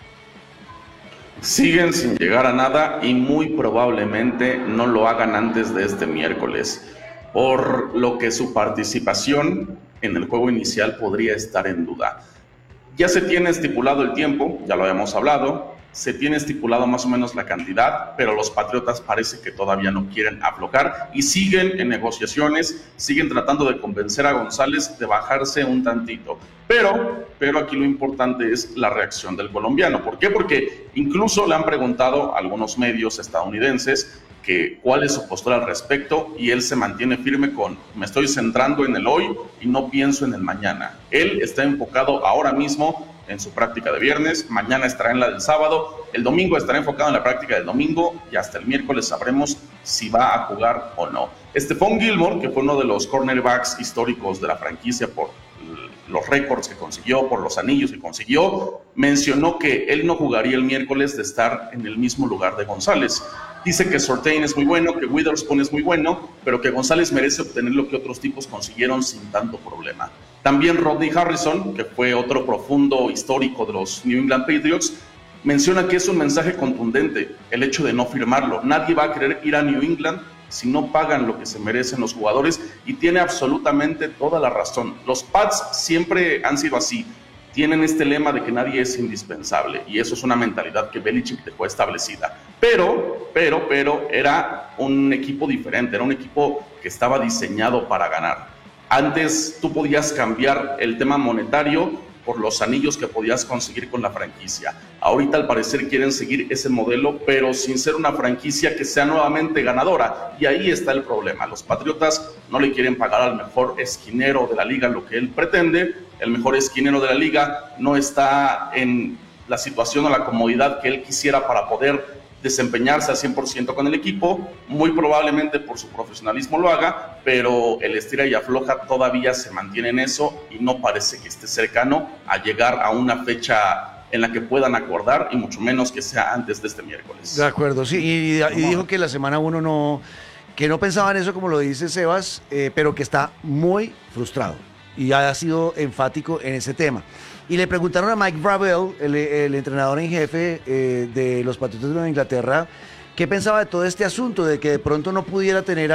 I: Siguen sin llegar a nada y muy probablemente no lo hagan antes de este miércoles, por lo que su participación en el juego inicial podría estar en duda. Ya se tiene estipulado el tiempo, ya lo habíamos hablado, se tiene estipulado más o menos la cantidad, pero los Patriotas parece que todavía no quieren aflojar y siguen en negociaciones, siguen tratando de convencer a González de bajarse un tantito. Pero aquí lo importante es la reacción del colombiano. ¿Por qué? Porque incluso le han preguntado a algunos medios estadounidenses que cuál es su postura al respecto y él se mantiene firme con me estoy centrando en el hoy y no pienso en el mañana. Él está enfocado ahora mismo en su práctica de viernes, mañana estará en la del sábado, el domingo estará enfocado en la práctica del domingo y hasta el miércoles sabremos si va a jugar o no. Stephon Gilmore, que fue uno de los cornerbacks históricos de la franquicia por los récords que consiguió, por los anillos que consiguió, mencionó que él no jugaría el miércoles de estar en el mismo lugar de González. Dice que Surtain es muy bueno, que Witherspoon es muy bueno, pero que González merece obtener lo que otros tipos consiguieron sin tanto problema. También Rodney Harrison, que fue otro profundo histórico de los New England Patriots, menciona que es un mensaje contundente el hecho de no firmarlo. Nadie va a querer ir a New England si no pagan lo que se merecen los jugadores, y tiene absolutamente toda la razón. Los Pats siempre han sido así. Tienen este lema de que nadie es indispensable, y eso es una mentalidad que Belichick dejó establecida. Pero era un equipo diferente, era un equipo que estaba diseñado para ganar. Antes tú podías cambiar el tema monetario por los anillos que podías conseguir con la franquicia. Ahorita al parecer quieren seguir ese modelo, pero sin ser una franquicia que sea nuevamente ganadora, y ahí está el problema. Los Patriotas no le quieren pagar al mejor esquinero de la liga lo que él pretende. El mejor esquinero de la liga no está en la situación o la comodidad que él quisiera para poder desempeñarse al 100% con el equipo. Muy probablemente por su profesionalismo lo haga, pero el estira y afloja todavía se mantiene en eso y no parece que esté cercano a llegar a una fecha en la que puedan acordar, y mucho menos que sea antes de este miércoles.
A: De acuerdo, sí, y dijo que la semana 1 que no pensaba en eso, como lo dice Sebas, pero que está muy frustrado y ha sido enfático en ese tema. Y le preguntaron a Mike Vrabel, el entrenador en jefe de los Patriotas de Nueva Inglaterra, qué pensaba de todo este asunto, de que de pronto no pudiera tener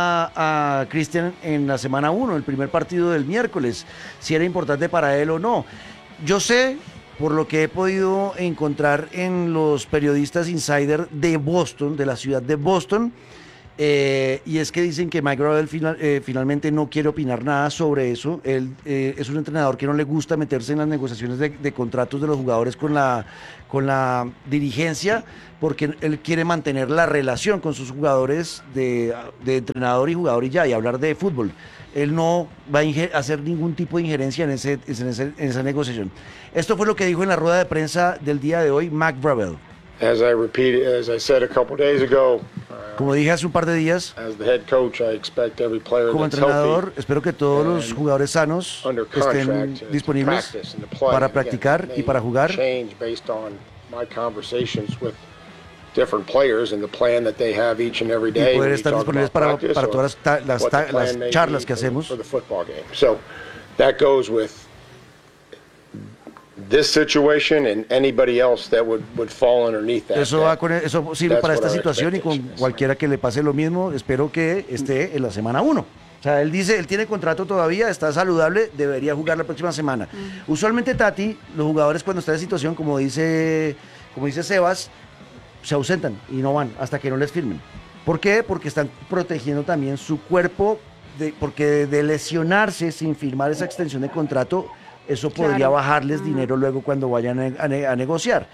A: a Christian en la semana 1, el primer partido del miércoles, si era importante para él o no. Yo sé por lo que he podido encontrar en los periodistas insider de Boston, de la ciudad de Boston, y es que dicen que Mike Gravel finalmente no quiere opinar nada sobre eso. Él es un entrenador que no le gusta meterse en las negociaciones de contratos de los jugadores con la dirigencia, porque él quiere mantener la relación con sus jugadores de entrenador y jugador y ya, y hablar de fútbol. Él no va a hacer ningún tipo de injerencia en esa negociación. Esto fue lo que dijo en la rueda de prensa del día de hoy Mike Gravel.
J: As I said a couple days ago,
A: como dije hace un par de días,
J: as the head coach, I expect every player
A: como
J: that's
A: entrenador,
J: healthy
A: espero que todos los jugadores sanos
J: under
A: estén
J: contract
A: disponibles
J: to practice and to play.
A: para
J: Again,
A: practicar
J: that
A: y para
J: may
A: jugar.
J: change based on my conversations with different players and the plan that they have each and every day.
A: Y poder
J: when you
A: estar
J: talk
A: disponibles
J: about
A: para
J: practice
A: todas
J: or what the plan
A: las
J: may
A: charlas
J: be
A: que hacemos.
J: for the football game. So that goes with this situation and anybody else that would fall underneath that.
A: Eso sirve
J: That's
A: para
J: what
A: esta
J: our
A: situación y con
J: expectation is.
A: cualquiera que le pase lo mismo. Espero que esté en la semana 1. O sea, él dice, él tiene contrato todavía, está saludable, debería jugar la próxima semana. Usualmente, Tati, los jugadores cuando están en situación, como dice Sebas, se ausentan y no van hasta que no les firmen. ¿Por qué? Porque están protegiendo también su cuerpo, porque de lesionarse sin firmar esa extensión de contrato, eso podría bajarles dinero luego cuando vayan a negociar.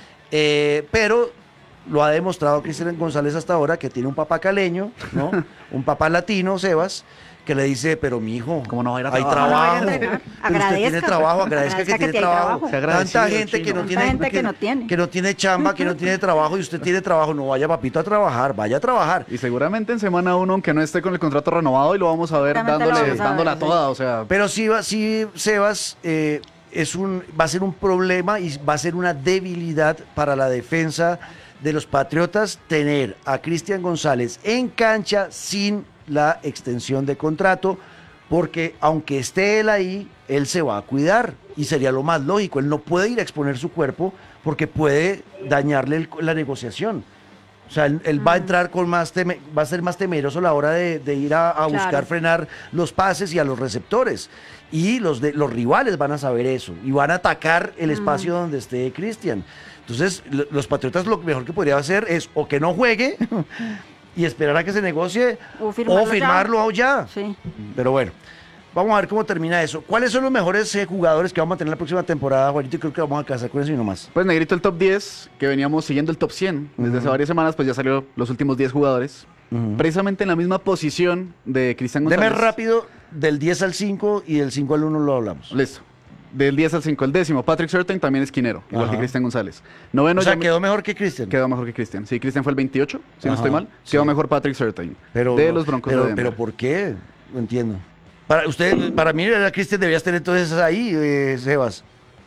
A: Sí. Pero lo ha demostrado Cristian González hasta ahora, que tiene un papá caleño, ¿no? Un papá latino, Sebas, que le dice, pero mijo,
C: ¿cómo no va a ir a
A: hay
C: trabajar?
A: trabajo, pero usted tiene trabajo, agradezca que tiene trabajo.
C: Agradecido,
A: Tanta gente que no tiene, que no tiene chamba, que no tiene trabajo, y usted tiene trabajo. No vaya, papito, a trabajar, vaya a trabajar.
C: Y seguramente en semana 1, aunque no esté con el contrato renovado, y lo vamos a ver dándola toda, o sea.
A: Pero sí, Sebas, va a ser un problema y va a ser una debilidad para la defensa de los Patriotas tener a Cristian González en cancha sin la extensión de contrato, porque aunque esté él ahí, él se va a cuidar y sería lo más lógico. Él no puede ir a exponer su cuerpo porque puede dañarle la negociación. O sea, él va a entrar va a ser más temeroso a la hora de ir a buscar frenar los pases y a los receptores. Y los rivales van a saber eso y van a atacar el espacio donde esté Cristian. Entonces, los Patriotas lo mejor que podría hacer es o que no juegue y esperar a que se negocie o firmarlo ya. Sí. Pero bueno, vamos a ver cómo termina eso. ¿Cuáles son los mejores jugadores que vamos a tener la próxima temporada, Juanito? Y creo que vamos a casar con eso y no más.
C: Pues, Negrito, el top 10, que veníamos siguiendo el top 100 desde hace varias semanas, pues ya salió los últimos 10 jugadores. Precisamente en la misma posición de Cristian González.
A: Deme rápido, del 10 al 5 y del 5 al 1 lo hablamos.
C: Listo. Del 10 al 5, el 10º, Patrick Surtain, también esquinero, igual que Cristian González. Noveno,
A: o sea, quedó mejor que Cristian.
C: Quedó mejor que Cristian. Sí, Cristian fue el 28, si no estoy mal. Quedó mejor Patrick Surtain,
A: de
C: los Broncos de Denver.
A: Pero ¿por qué? No entiendo. Para mí, Cristian debías tener entonces ahí, Sebas.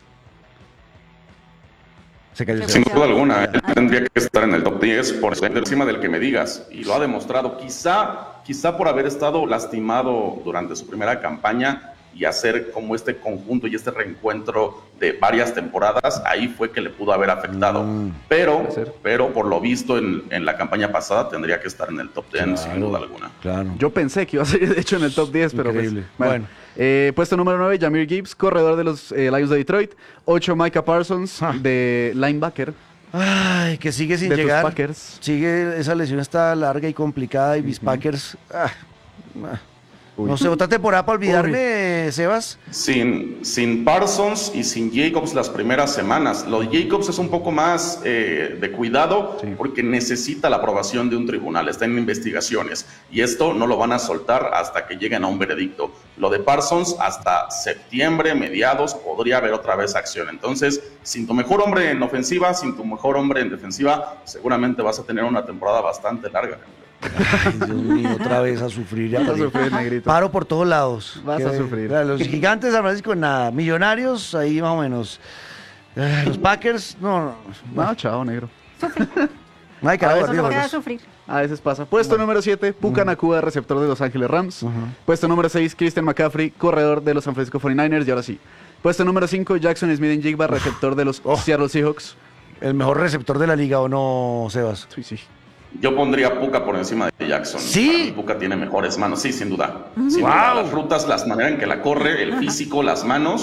I: Se cayó. Sin duda alguna, él tendría que estar en el top 10 por encima del que me digas, y lo ha demostrado. Quizá por haber estado lastimado durante su primera campaña y hacer como este conjunto y este reencuentro de varias temporadas, ahí fue que le pudo haber afectado. Pero por lo visto en la campaña pasada tendría que estar en el top 10, sin duda alguna.
A: Claro.
C: Yo pensé que iba a ser, de hecho, en el top 10, pero
A: increíble.
C: Pues, bueno. Puesto número 9, Jahmyr Gibbs, corredor de los Lions de Detroit. 8, Micah Parsons, de linebacker.
A: Ay, que sigue sin llegar.
C: Packers.
A: Esa lesión está larga y complicada y mis Packers... No sé, otra temporada para olvidarme, Sebas.
I: Sin Parsons y sin Jacobs las primeras semanas. Lo de Jacobs es un poco más de cuidado porque necesita la aprobación de un tribunal, está en investigaciones y esto no lo van a soltar hasta que lleguen a un veredicto. Lo de Parsons hasta septiembre, mediados, podría haber otra vez acción. Entonces, sin tu mejor hombre en ofensiva, sin tu mejor hombre en defensiva, seguramente vas a tener una temporada bastante larga.
A: Ay, Dios mío, otra vez a sufrir.
C: Vas a sufrir, Negrito.
A: Paro por todos lados.
C: Vas a sufrir.
A: Los Gigantes de San Francisco, nada. Millonarios, ahí más o menos. Los Packers, no.
C: Chao, negro.
A: No hay carajo,
B: no queda sufrir.
C: A veces pasa. Puesto número 7, Puka Nacua, receptor de Los Ángeles Rams. Puesto número 6, Christian McCaffrey, corredor de los San Francisco 49ers. Y ahora sí. Puesto número 5, Jackson Smith-Njigba, receptor de los Seattle Seahawks.
A: El mejor receptor de la liga, ¿o no, Sebas?
C: Sí.
I: Yo pondría a Puka por encima de Jackson.
A: ¿Sí?
I: Puka tiene mejores manos, sí, sin duda. Sin duda. Las rutas, la manera en que la corre, el físico, las manos,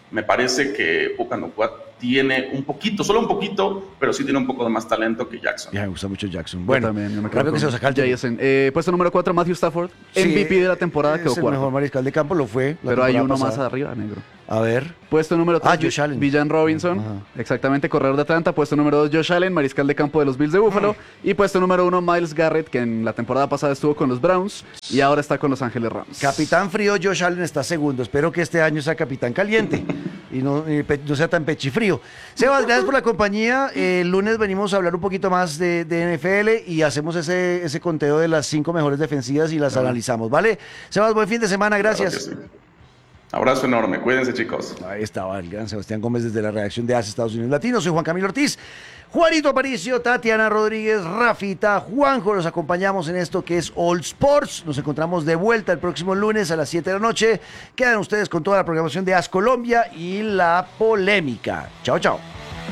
I: me parece que Puka Nacua tiene un poquito, solo un poquito, pero sí tiene un poco de más talento que Jackson.
A: Ya me gusta mucho Jackson. Bueno,
C: también, yo me
A: rápido que se lo saca el
C: Jason. Puesto número 4, Matthew Stafford.
A: Sí,
C: MVP de la temporada, quedó
A: es el
C: cuarto.
A: mejor mariscal de campo, lo fue.
C: Pero hay uno más arriba, negro.
A: A ver.
C: Puesto número 3,
A: Josh Allen.
C: Villan Robinson.
A: Ajá.
C: Exactamente, corredor de Atlanta. Puesto número 2, Josh Allen, mariscal de campo de los Bills de Buffalo. Y puesto número 1, Myles Garrett, que en la temporada pasada estuvo con los Browns y ahora está con Los Ángeles Rams.
A: Capitán frío, Josh Allen está segundo. Espero que este año sea capitán caliente y no sea tan pechifrío. Sebas, gracias por la compañía. El lunes venimos a hablar un poquito más de NFL y hacemos ese conteo de las 5 mejores defensivas y las analizamos, ¿vale? Sebas, buen fin de semana, gracias.
I: Claro que sí. Abrazo enorme, cuídense, chicos.
A: Ahí estaba el gran Sebastián Gómez desde la redacción de AS Estados Unidos Latino. Soy Juan Camilo Ortiz, Juanito Aparicio, Tatiana Rodríguez, Rafita, Juanjo. Los acompañamos en esto que es All Sports. Nos encontramos de vuelta el próximo lunes a las 7 de la noche. Quedan ustedes con toda la programación de AS Colombia y la polémica. Chao, chao.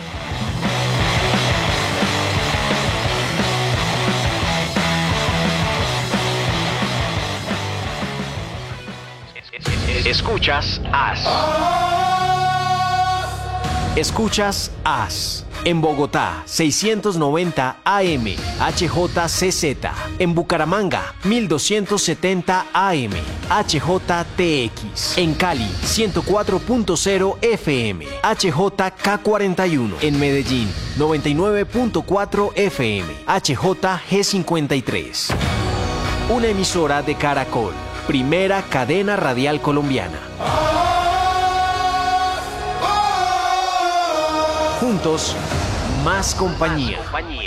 H: Escuchas AS. Escuchas AS. En Bogotá, 690 AM, HJCZ. En Bucaramanga, 1270 AM, HJTX. En Cali, 104.0 FM, HJK41. En Medellín, 99.4 FM, HJG53. Una emisora de Caracol. Primera cadena radial colombiana. Juntos, más compañía.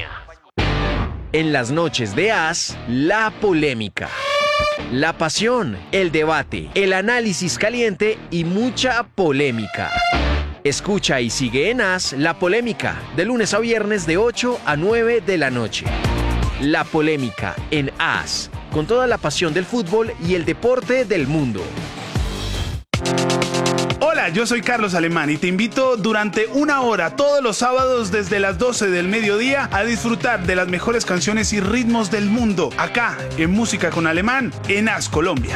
H: En las noches de AS, la polémica. La pasión, el debate, el análisis caliente y mucha polémica. Escucha y sigue en AS La Polémica, de lunes a viernes de 8 a 9 de la noche. La Polémica en AS, con toda la pasión del fútbol y el deporte del mundo.
K: Hola, yo soy Carlos Alemán y te invito durante 1 hora todos los sábados desde las 12 del mediodía a disfrutar de las mejores canciones y ritmos del mundo, acá en Música con Alemán, en AS Colombia.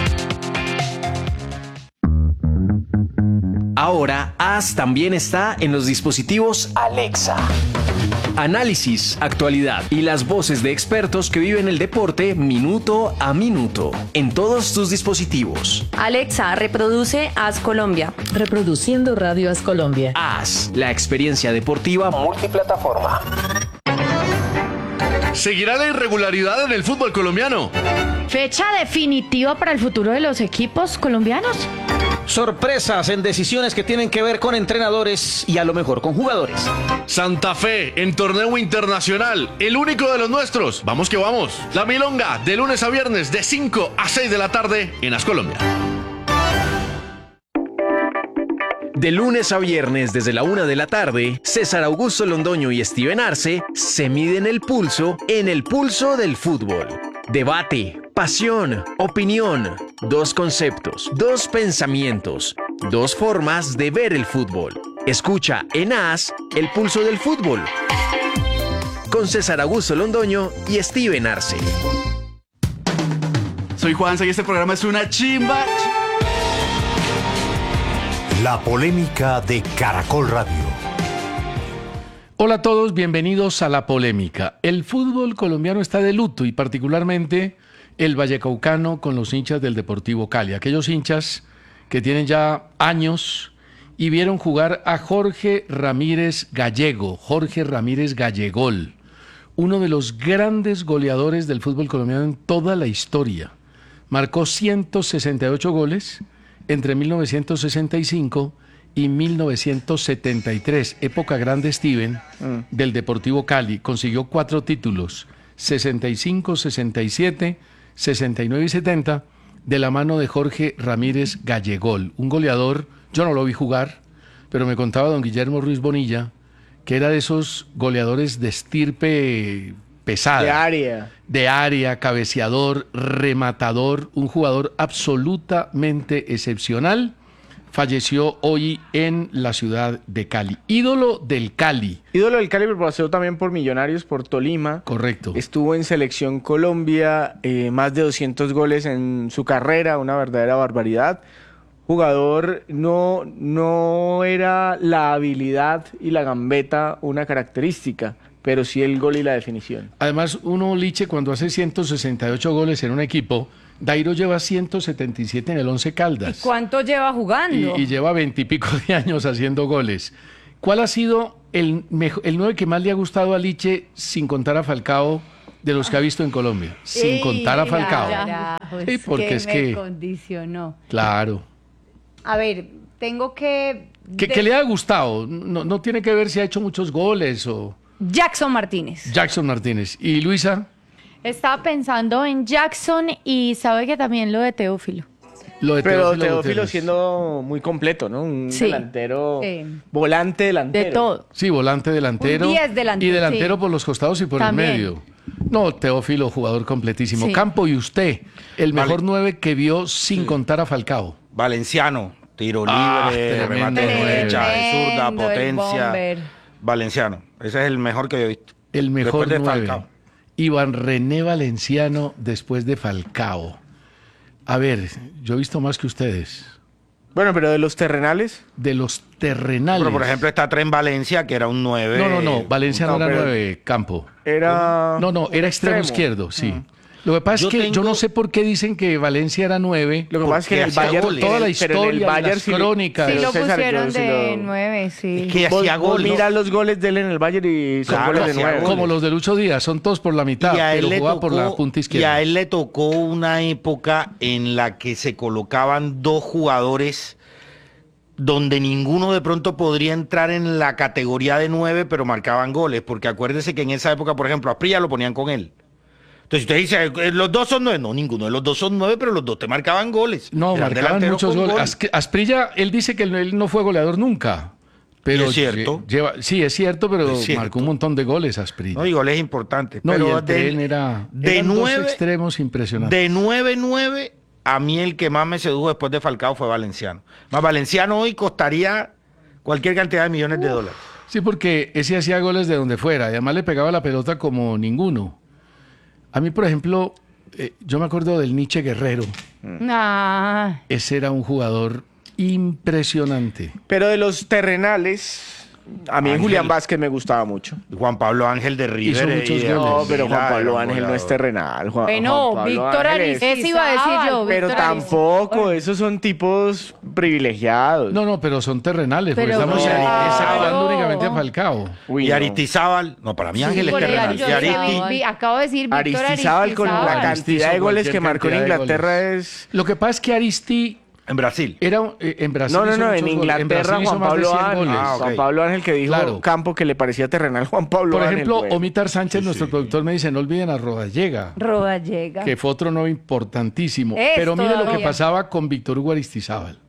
H: Ahora, AS también está en los dispositivos Alexa. Análisis, actualidad y las voces de expertos que viven el deporte minuto a minuto en todos tus dispositivos.
L: Alexa, reproduce AS Colombia.
M: Reproduciendo Radio AS Colombia.
H: AS, la experiencia deportiva multiplataforma.
N: ¿Seguirá la irregularidad en el fútbol colombiano?
O: ¿Fecha definitiva para el futuro de los equipos colombianos?
P: Sorpresas en decisiones que tienen que ver con entrenadores y a lo mejor con jugadores.
N: Santa Fe en torneo internacional, el único de los nuestros. Vamos que vamos. La Milonga, de lunes a viernes, de 5 a 6 de la tarde en AS Colombia.
H: De lunes a viernes desde la 1 de la tarde, César Augusto Londoño y Steven Arce se miden el pulso en el pulso del fútbol. Debate, pasión, opinión, 2 conceptos, 2 pensamientos, 2 formas de ver el fútbol. Escucha en AS el pulso del fútbol. Con César Augusto Londoño y Steven Arce.
C: Soy Juanza y este programa es una chimba.
Q: La polémica de Caracol Radio.
R: Hola a todos, bienvenidos a La Polémica. El fútbol colombiano está de luto y particularmente el vallecaucano con los hinchas del Deportivo Cali. Aquellos hinchas que tienen ya años y vieron jugar a Jorge Ramírez Gallego, Jorge Ramírez Gallegol, uno de los grandes goleadores del fútbol colombiano en toda la historia. Marcó 168 goles entre 1965 y 1973, época grande Steven, del Deportivo Cali. Consiguió 4 títulos, 65, 67, 69 y 70, de la mano de Jorge Ramírez Gallegol, un goleador. Yo no lo vi jugar, pero me contaba don Guillermo Ruiz Bonilla, que era de esos goleadores de estirpe pesada. De área, cabeceador, rematador, un jugador absolutamente excepcional. Falleció hoy en la ciudad de Cali. Ídolo del Cali.
S: Ídolo del Cali, pero pasó también por Millonarios, por Tolima.
R: Correcto.
S: Estuvo en Selección Colombia, más de 200 goles en su carrera, una verdadera barbaridad. jugador no era la habilidad y la gambeta una característica, pero sí el gol y la definición.
R: Además, uno, Liche, cuando hace 168 goles en un equipo, Dairo lleva 177 en el Once Caldas.
T: ¿Y cuánto lleva jugando?
R: Y lleva 20 y pico de años haciendo goles. ¿Cuál ha sido el 9 que más le ha gustado a Liche, sin contar a Falcao, de los que ha visto en Colombia? Sin contar a Falcao. Sí, porque es que...
T: me condicionó.
R: Claro.
T: A ver, tengo que...
R: Que le ha gustado. No tiene que ver si ha hecho muchos goles o...
T: Jackson Martínez.
R: Jackson Martínez. ¿Y Luisa?
O: Estaba pensando en Jackson y sabe que también lo de Teófilo.
S: Pero Teófilo siendo muy completo, ¿no? Un delantero, volante delantero.
O: De todo.
R: Sí, volante delantero.
T: Un 10 delantero.
R: Y delantero por los costados y por
O: También.
R: el medio. No, Teófilo, jugador completísimo.
O: Sí.
R: Campo, y usted, el mejor 9 que vio sin contar a Falcao.
U: Valenciano, tiro libre, remate de derecha, de zurda,
T: el
U: potencia.
T: bomber.
U: Valenciano, ese es el mejor que yo he visto.
R: El mejor
U: Después de
R: 9.
U: Falcao.
R: Iván René Valenciano después de Falcao. A ver, yo he visto más que ustedes.
S: Bueno, pero de los terrenales.
R: De los terrenales.
U: Pero por ejemplo está Tren Valencia, que era un 9.
R: No, Valencia no era 9, Campo.
S: Era...
R: No, era extremo izquierdo, sí. Lo que pasa es que yo no sé por qué dicen que Valencia era 9.
S: Lo que pasa es que en el Bayern,
R: toda la historia, las crónicas.
T: Sí, lo
S: César,
T: pusieron
S: yo
T: de
S: lo-
T: 9, sí.
U: Es que hacía
S: Vos
U: goles.
S: mira los goles de él en el Bayern y son
U: Claro,
S: goles de
U: hacía
S: 9.
U: goles.
R: Como los de Lucho Díaz, son todos por la mitad,
U: Y a él
R: pero
U: le
R: jugaba por la punta
U: y
R: izquierda.
U: a él le tocó una época en la que se colocaban dos jugadores donde ninguno de pronto podría entrar en la categoría de 9, pero marcaban goles, porque acuérdese que en esa época, por ejemplo, a Asprilla lo ponían con él. Entonces usted dice, los dos son 9, no, ninguno de los dos son 9, pero los dos te marcaban goles.
R: No,
U: Eran
R: marcaban
U: delanteros
R: muchos
U: con
R: goles.
U: gol.
R: Asprilla, él dice que él no fue goleador nunca. Pero
U: Y es cierto.
R: Sí, es cierto, pero
U: Es cierto.
R: marcó un montón de goles Asprilla.
U: No, y goles importantes.
R: No,
U: pero
R: y el tren eran dos
U: 9,
R: extremos impresionantes.
U: de 9-9, a mí el que más me sedujo después de Falcao fue Valenciano. Más Valenciano hoy costaría cualquier cantidad de millones de dólares.
R: Sí, porque ese hacía goles de donde fuera. Y además le pegaba la pelota como ninguno. A mí, por ejemplo, yo me acuerdo del Nietzsche Guerrero.
O: Ah,
R: Ese era un jugador impresionante.
S: Pero de los terrenales, a mí
U: Ángel.
S: Julián Vázquez me gustaba mucho.
U: Juan Pablo Ángel de
R: Hizo
U: River.
R: muchos
U: y-
R: goles.
S: No, pero
U: y
S: Juan
U: era
S: Pablo
U: un
S: Ángel no es
U: goleador.
S: terrenal.
T: Bueno,
S: Juan Pablo
T: Víctor
S: Ángel es-
T: Aristizábal.
O: Ese iba a decir yo,
S: Pero
O: Víctor
S: tampoco, esos son tipos privilegiados.
R: No, pero son terrenales. Porque
O: Pero
R: estamos
U: no,
R: hablando
O: no.
R: únicamente de Falcao.
S: Uy,
U: Y
S: no.
U: Aristizábal. No, para mí Ángel es
O: por
U: terrenal.
O: eso
U: Y
O: yo decía,
U: Aristi-
O: acabo de decir Víctor
S: Aristizábal con la
O: Aristizábal.
S: cantidad de goles que
R: Cualquier
S: marcó en
R: cantidad de
S: Inglaterra
R: goles.
S: es...
R: Lo que pasa es que Aristi
U: en Brasil.
R: era en Brasil.
S: No,
R: hizo
S: en
R: muchos goles.
S: Inglaterra
R: Brasil hizo
S: Juan
R: más de
S: Pablo
R: 100
S: Ángel.
R: goles.
U: Ah, ok.
S: Juan Pablo Ángel que dijo
R: Claro.
S: Campo que le parecía terrenal Juan Pablo
R: Por
S: Ángel.
R: ejemplo,
S: güey.
R: Omitar Sánchez, nuestro productor, me dice, no olviden a Rodallega,
T: Rodallega.
R: que fue otro nombre importantísimo.
T: Es
R: Pero mire lo que
T: todavía.
R: pasaba con Víctor Hugo Aristizábal.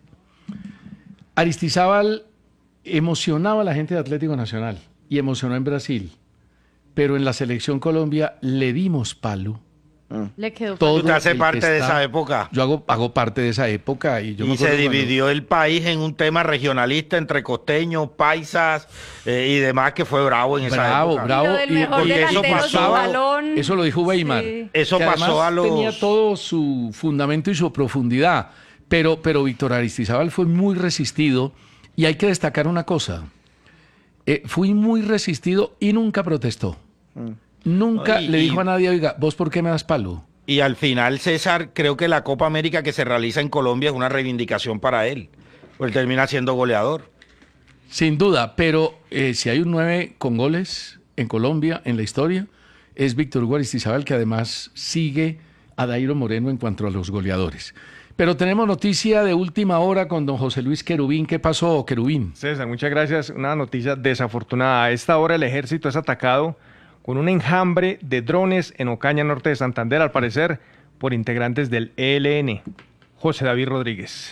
R: Aristizábal emocionaba a la gente de Atlético Nacional y emocionó en Brasil. Pero en la selección Colombia le dimos palo.
O: Le quedó
R: Todo
U: ¿Tú te haces
R: el que
U: parte de
R: está-
U: esa época?
R: Yo hago parte de esa época y yo me
U: Y se
R: acuerdo cuando-
U: dividió el país en un tema regionalista entre costeños, paisas y demás, que fue bravo en esa época.
T: Y lo del mejor
U: porque eso
T: delantero sin
U: pasó,
T: balón.
R: Eso lo dijo Weimar.
T: Sí.
U: Eso
R: que
U: pasó
R: además
U: a los...
R: tenía todo su fundamento y su profundidad. Pero Víctor Aristizábal fue muy resistido y hay que destacar una cosa. Fui muy resistido y nunca protestó. Nunca
U: Y-
R: le
U: y-
R: dijo a nadie, oiga, ¿vos por qué me das palo?
U: Y al final, César, creo que la Copa América que se realiza en Colombia es una reivindicación para él. Pues él termina siendo goleador.
R: Sin duda, pero si hay un 9 con goles en Colombia, en la historia, es Víctor Hugo Aristizábal, que además sigue a Dairo Moreno en cuanto a los goleadores. Pero tenemos noticia de última hora con don José Luis Querubín. ¿Qué pasó, Querubín?
V: César, muchas gracias. Una noticia desafortunada. A esta hora el ejército es atacado con un enjambre de drones en Ocaña, norte de Santander, al parecer por integrantes del ELN. José David Rodríguez.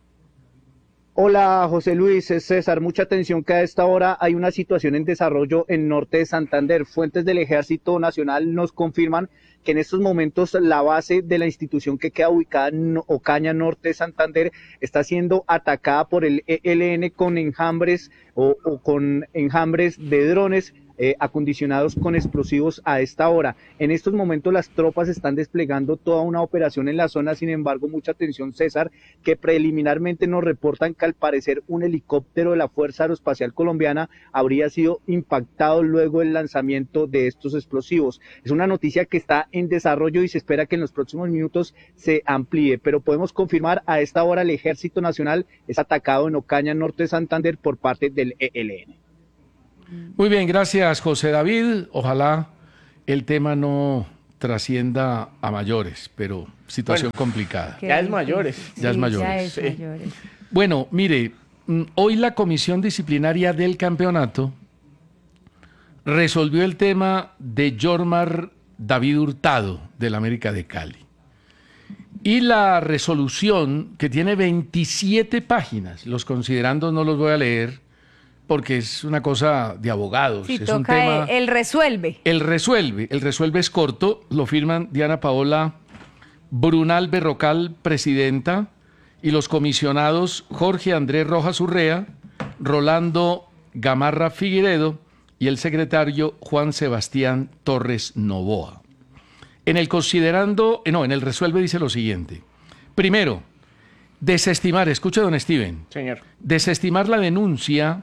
W: Hola José Luis, es César. Mucha atención que a esta hora hay una situación en desarrollo en norte de Santander. Fuentes del Ejército Nacional nos confirman que en estos momentos la base de la institución que queda ubicada en Ocaña, norte de Santander, está siendo atacada por el ELN con enjambres o con enjambres de drones acondicionados con explosivos a esta hora. En estos momentos las tropas están desplegando toda una operación en la zona, sin embargo, mucha atención, César, que preliminarmente nos reportan que al parecer un helicóptero de la Fuerza Aeroespacial Colombiana habría sido impactado luego del lanzamiento de estos explosivos. Es una noticia que está en desarrollo y se espera que en los próximos minutos se amplíe, pero podemos confirmar a esta hora el Ejército Nacional es atacado en Ocaña, norte de Santander, por parte del ELN.
R: Muy bien, gracias José David. Ojalá el tema no trascienda a mayores, pero situación complicada.
S: Ya es mayores.
R: Ya es mayores.
O: Ya es mayores.
R: Bueno, mire, hoy la comisión disciplinaria del campeonato resolvió el tema de Jormar David Hurtado del América de Cali. Y la resolución, que tiene 27 páginas, los considerandos no los voy a leer, porque es una cosa de abogados.
T: Sí,
R: es
T: toca
R: un tema,
T: el resuelve.
R: El resuelve es corto, lo firman Diana Paola Brunal Berrocal, presidenta, y los comisionados Jorge Andrés Rojas Urrea, Rolando Gamarra Figueredo y el secretario Juan Sebastián Torres Novoa. En el resuelve dice lo siguiente. Primero, desestimar, escuche don Steven.
S: Señor.
R: Desestimar la denuncia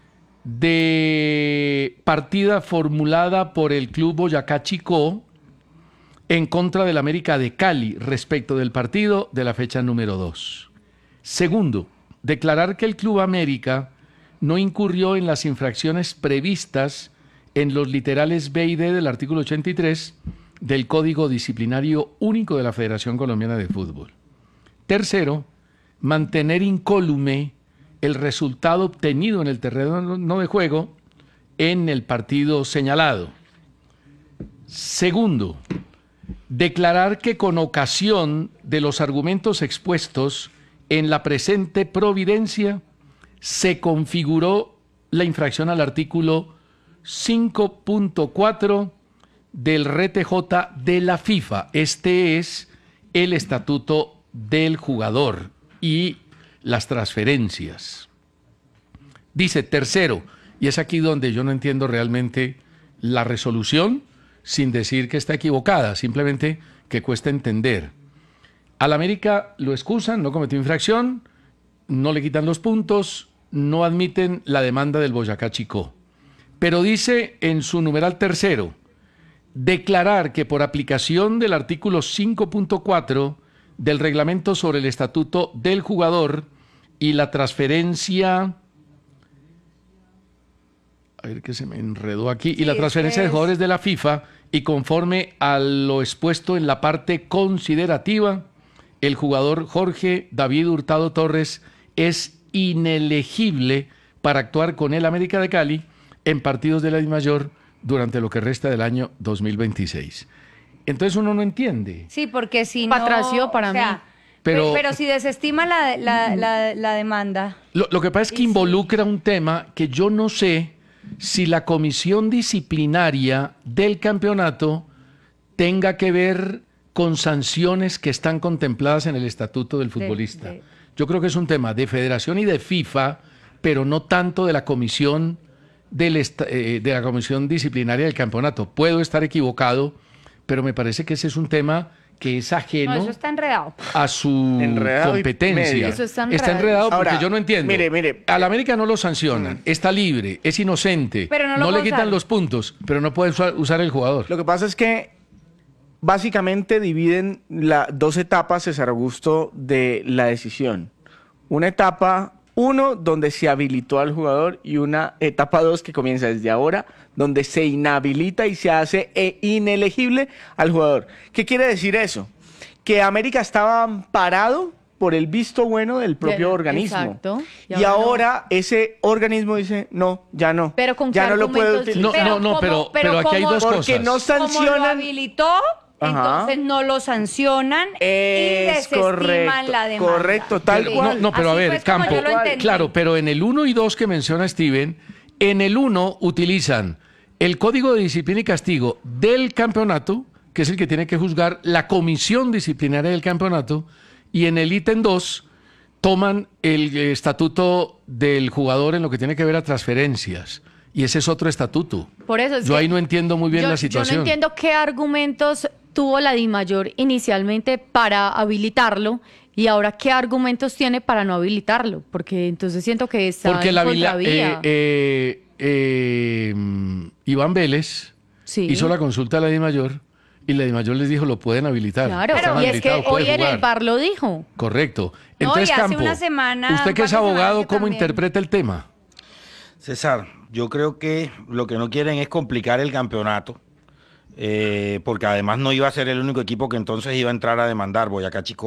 R: de partida formulada por el Club Boyacá Chicó en contra del América de Cali respecto del partido de la fecha número 2. Segundo, declarar que el Club América no incurrió en las infracciones previstas en los literales B y D del artículo 83 del Código Disciplinario Único de la Federación Colombiana de Fútbol. Tercero, mantener incólume el resultado obtenido en el terreno de juego en el partido señalado. Segundo, declarar que con ocasión de los argumentos expuestos en la presente providencia se configuró la infracción al artículo 5.4 del RTJ de la FIFA. Este es el estatuto del jugador y las transferencias. Dice tercero, y es aquí donde yo no entiendo realmente la resolución, sin decir que está equivocada, simplemente que cuesta entender. Al América lo excusan, no cometió infracción, no le quitan los puntos, no admiten la demanda del Boyacá Chicó. Pero dice en su numeral tercero, declarar que por aplicación del artículo 5.4 del reglamento sobre el estatuto del jugador y la transferencia, a ver que se me enredó aquí, y la transferencia de jugadores de la FIFA, y conforme a lo expuesto en la parte considerativa, el jugador Jorge David Hurtado Torres es inelegible para actuar con el América de Cali en partidos de la DIMAYOR durante lo que resta del año 2026. Entonces uno no entiende.
T: Sí, porque si
O: Patracio
T: no,
O: para mí.
R: Pero
T: si desestima la demanda.
R: Lo que pasa es que involucra un tema que yo no sé si la comisión disciplinaria del campeonato tenga que ver con sanciones que están contempladas en el estatuto del futbolista. Yo creo que es un tema de federación y de FIFA, pero no tanto de la comisión de la comisión disciplinaria del campeonato. Puedo estar equivocado, pero me parece que ese es un tema que es ajeno
T: No, eso está enredado.
R: a su competencia.
T: Eso está
R: enredado porque
S: Ahora,
R: yo no entiendo.
S: mire.
R: Al América no lo sancionan, está libre, es inocente,
T: Pero no lo
R: no le
T: puede
R: quitan
T: usar.
R: los puntos, pero no puede usar el jugador.
S: Lo que pasa es que básicamente dividen dos etapas, César Augusto, de la decisión. Una etapa 1, donde se habilitó al jugador, y una etapa 2 que comienza desde ahora, donde se inhabilita y se hace inelegible al jugador. ¿Qué quiere decir eso? Que América estaba amparado por el visto bueno del propio organismo.
O: Exacto.
S: Y ahora ese organismo dice, no, ya no.
O: Pero con
S: ya
O: qué
S: no lo puedo
O: argumentos?
S: utilizar.
R: Pero aquí hay dos cosas.
S: Porque no
T: Como lo
S: sancionan.
T: habilitó,
S: Ajá.
T: entonces no lo sancionan y
S: Es
T: desestiman la demanda.
S: correcto, tal
R: Pero,
S: cual.
R: No, pero a
T: Así
R: ver,
T: fue como
R: Campo,
T: yo lo entendí.
R: claro, pero en el 1 y 2 que menciona Steven, en el 1 utilizan el Código de Disciplina y Castigo del campeonato, que es el que tiene que juzgar la comisión disciplinaria del campeonato, y en el ítem 2 toman el estatuto del jugador en lo que tiene que ver a transferencias. y ese es otro estatuto.
O: Por eso es
R: Yo
O: que
R: ahí no entiendo muy bien la
O: Yo
R: situación.
O: no entiendo qué argumentos tuvo la DIMAYOR inicialmente para habilitarlo y ahora qué argumentos tiene para no habilitarlo, porque entonces siento que está
R: Porque
O: en contravía.
R: Iván Vélez hizo la consulta a la DIMAYOR y la DIMAYOR les dijo lo pueden habilitar.
O: Claro,
R: Están
O: y es que
R: habilitados,
O: hoy
R: puede
O: en el
R: jugar.
O: VAR lo dijo.
R: Correcto.
T: No,
R: Entonces,
T: y hace
R: Campo,
T: una semana,
R: usted que es
T: hace semanas
R: abogado,
T: que
R: ¿cómo
T: también.
R: interpreta el tema?
U: César, yo creo que lo que no quieren es complicar el campeonato, porque además no iba a ser el único equipo que entonces iba a entrar a demandar. Boyacá Chicó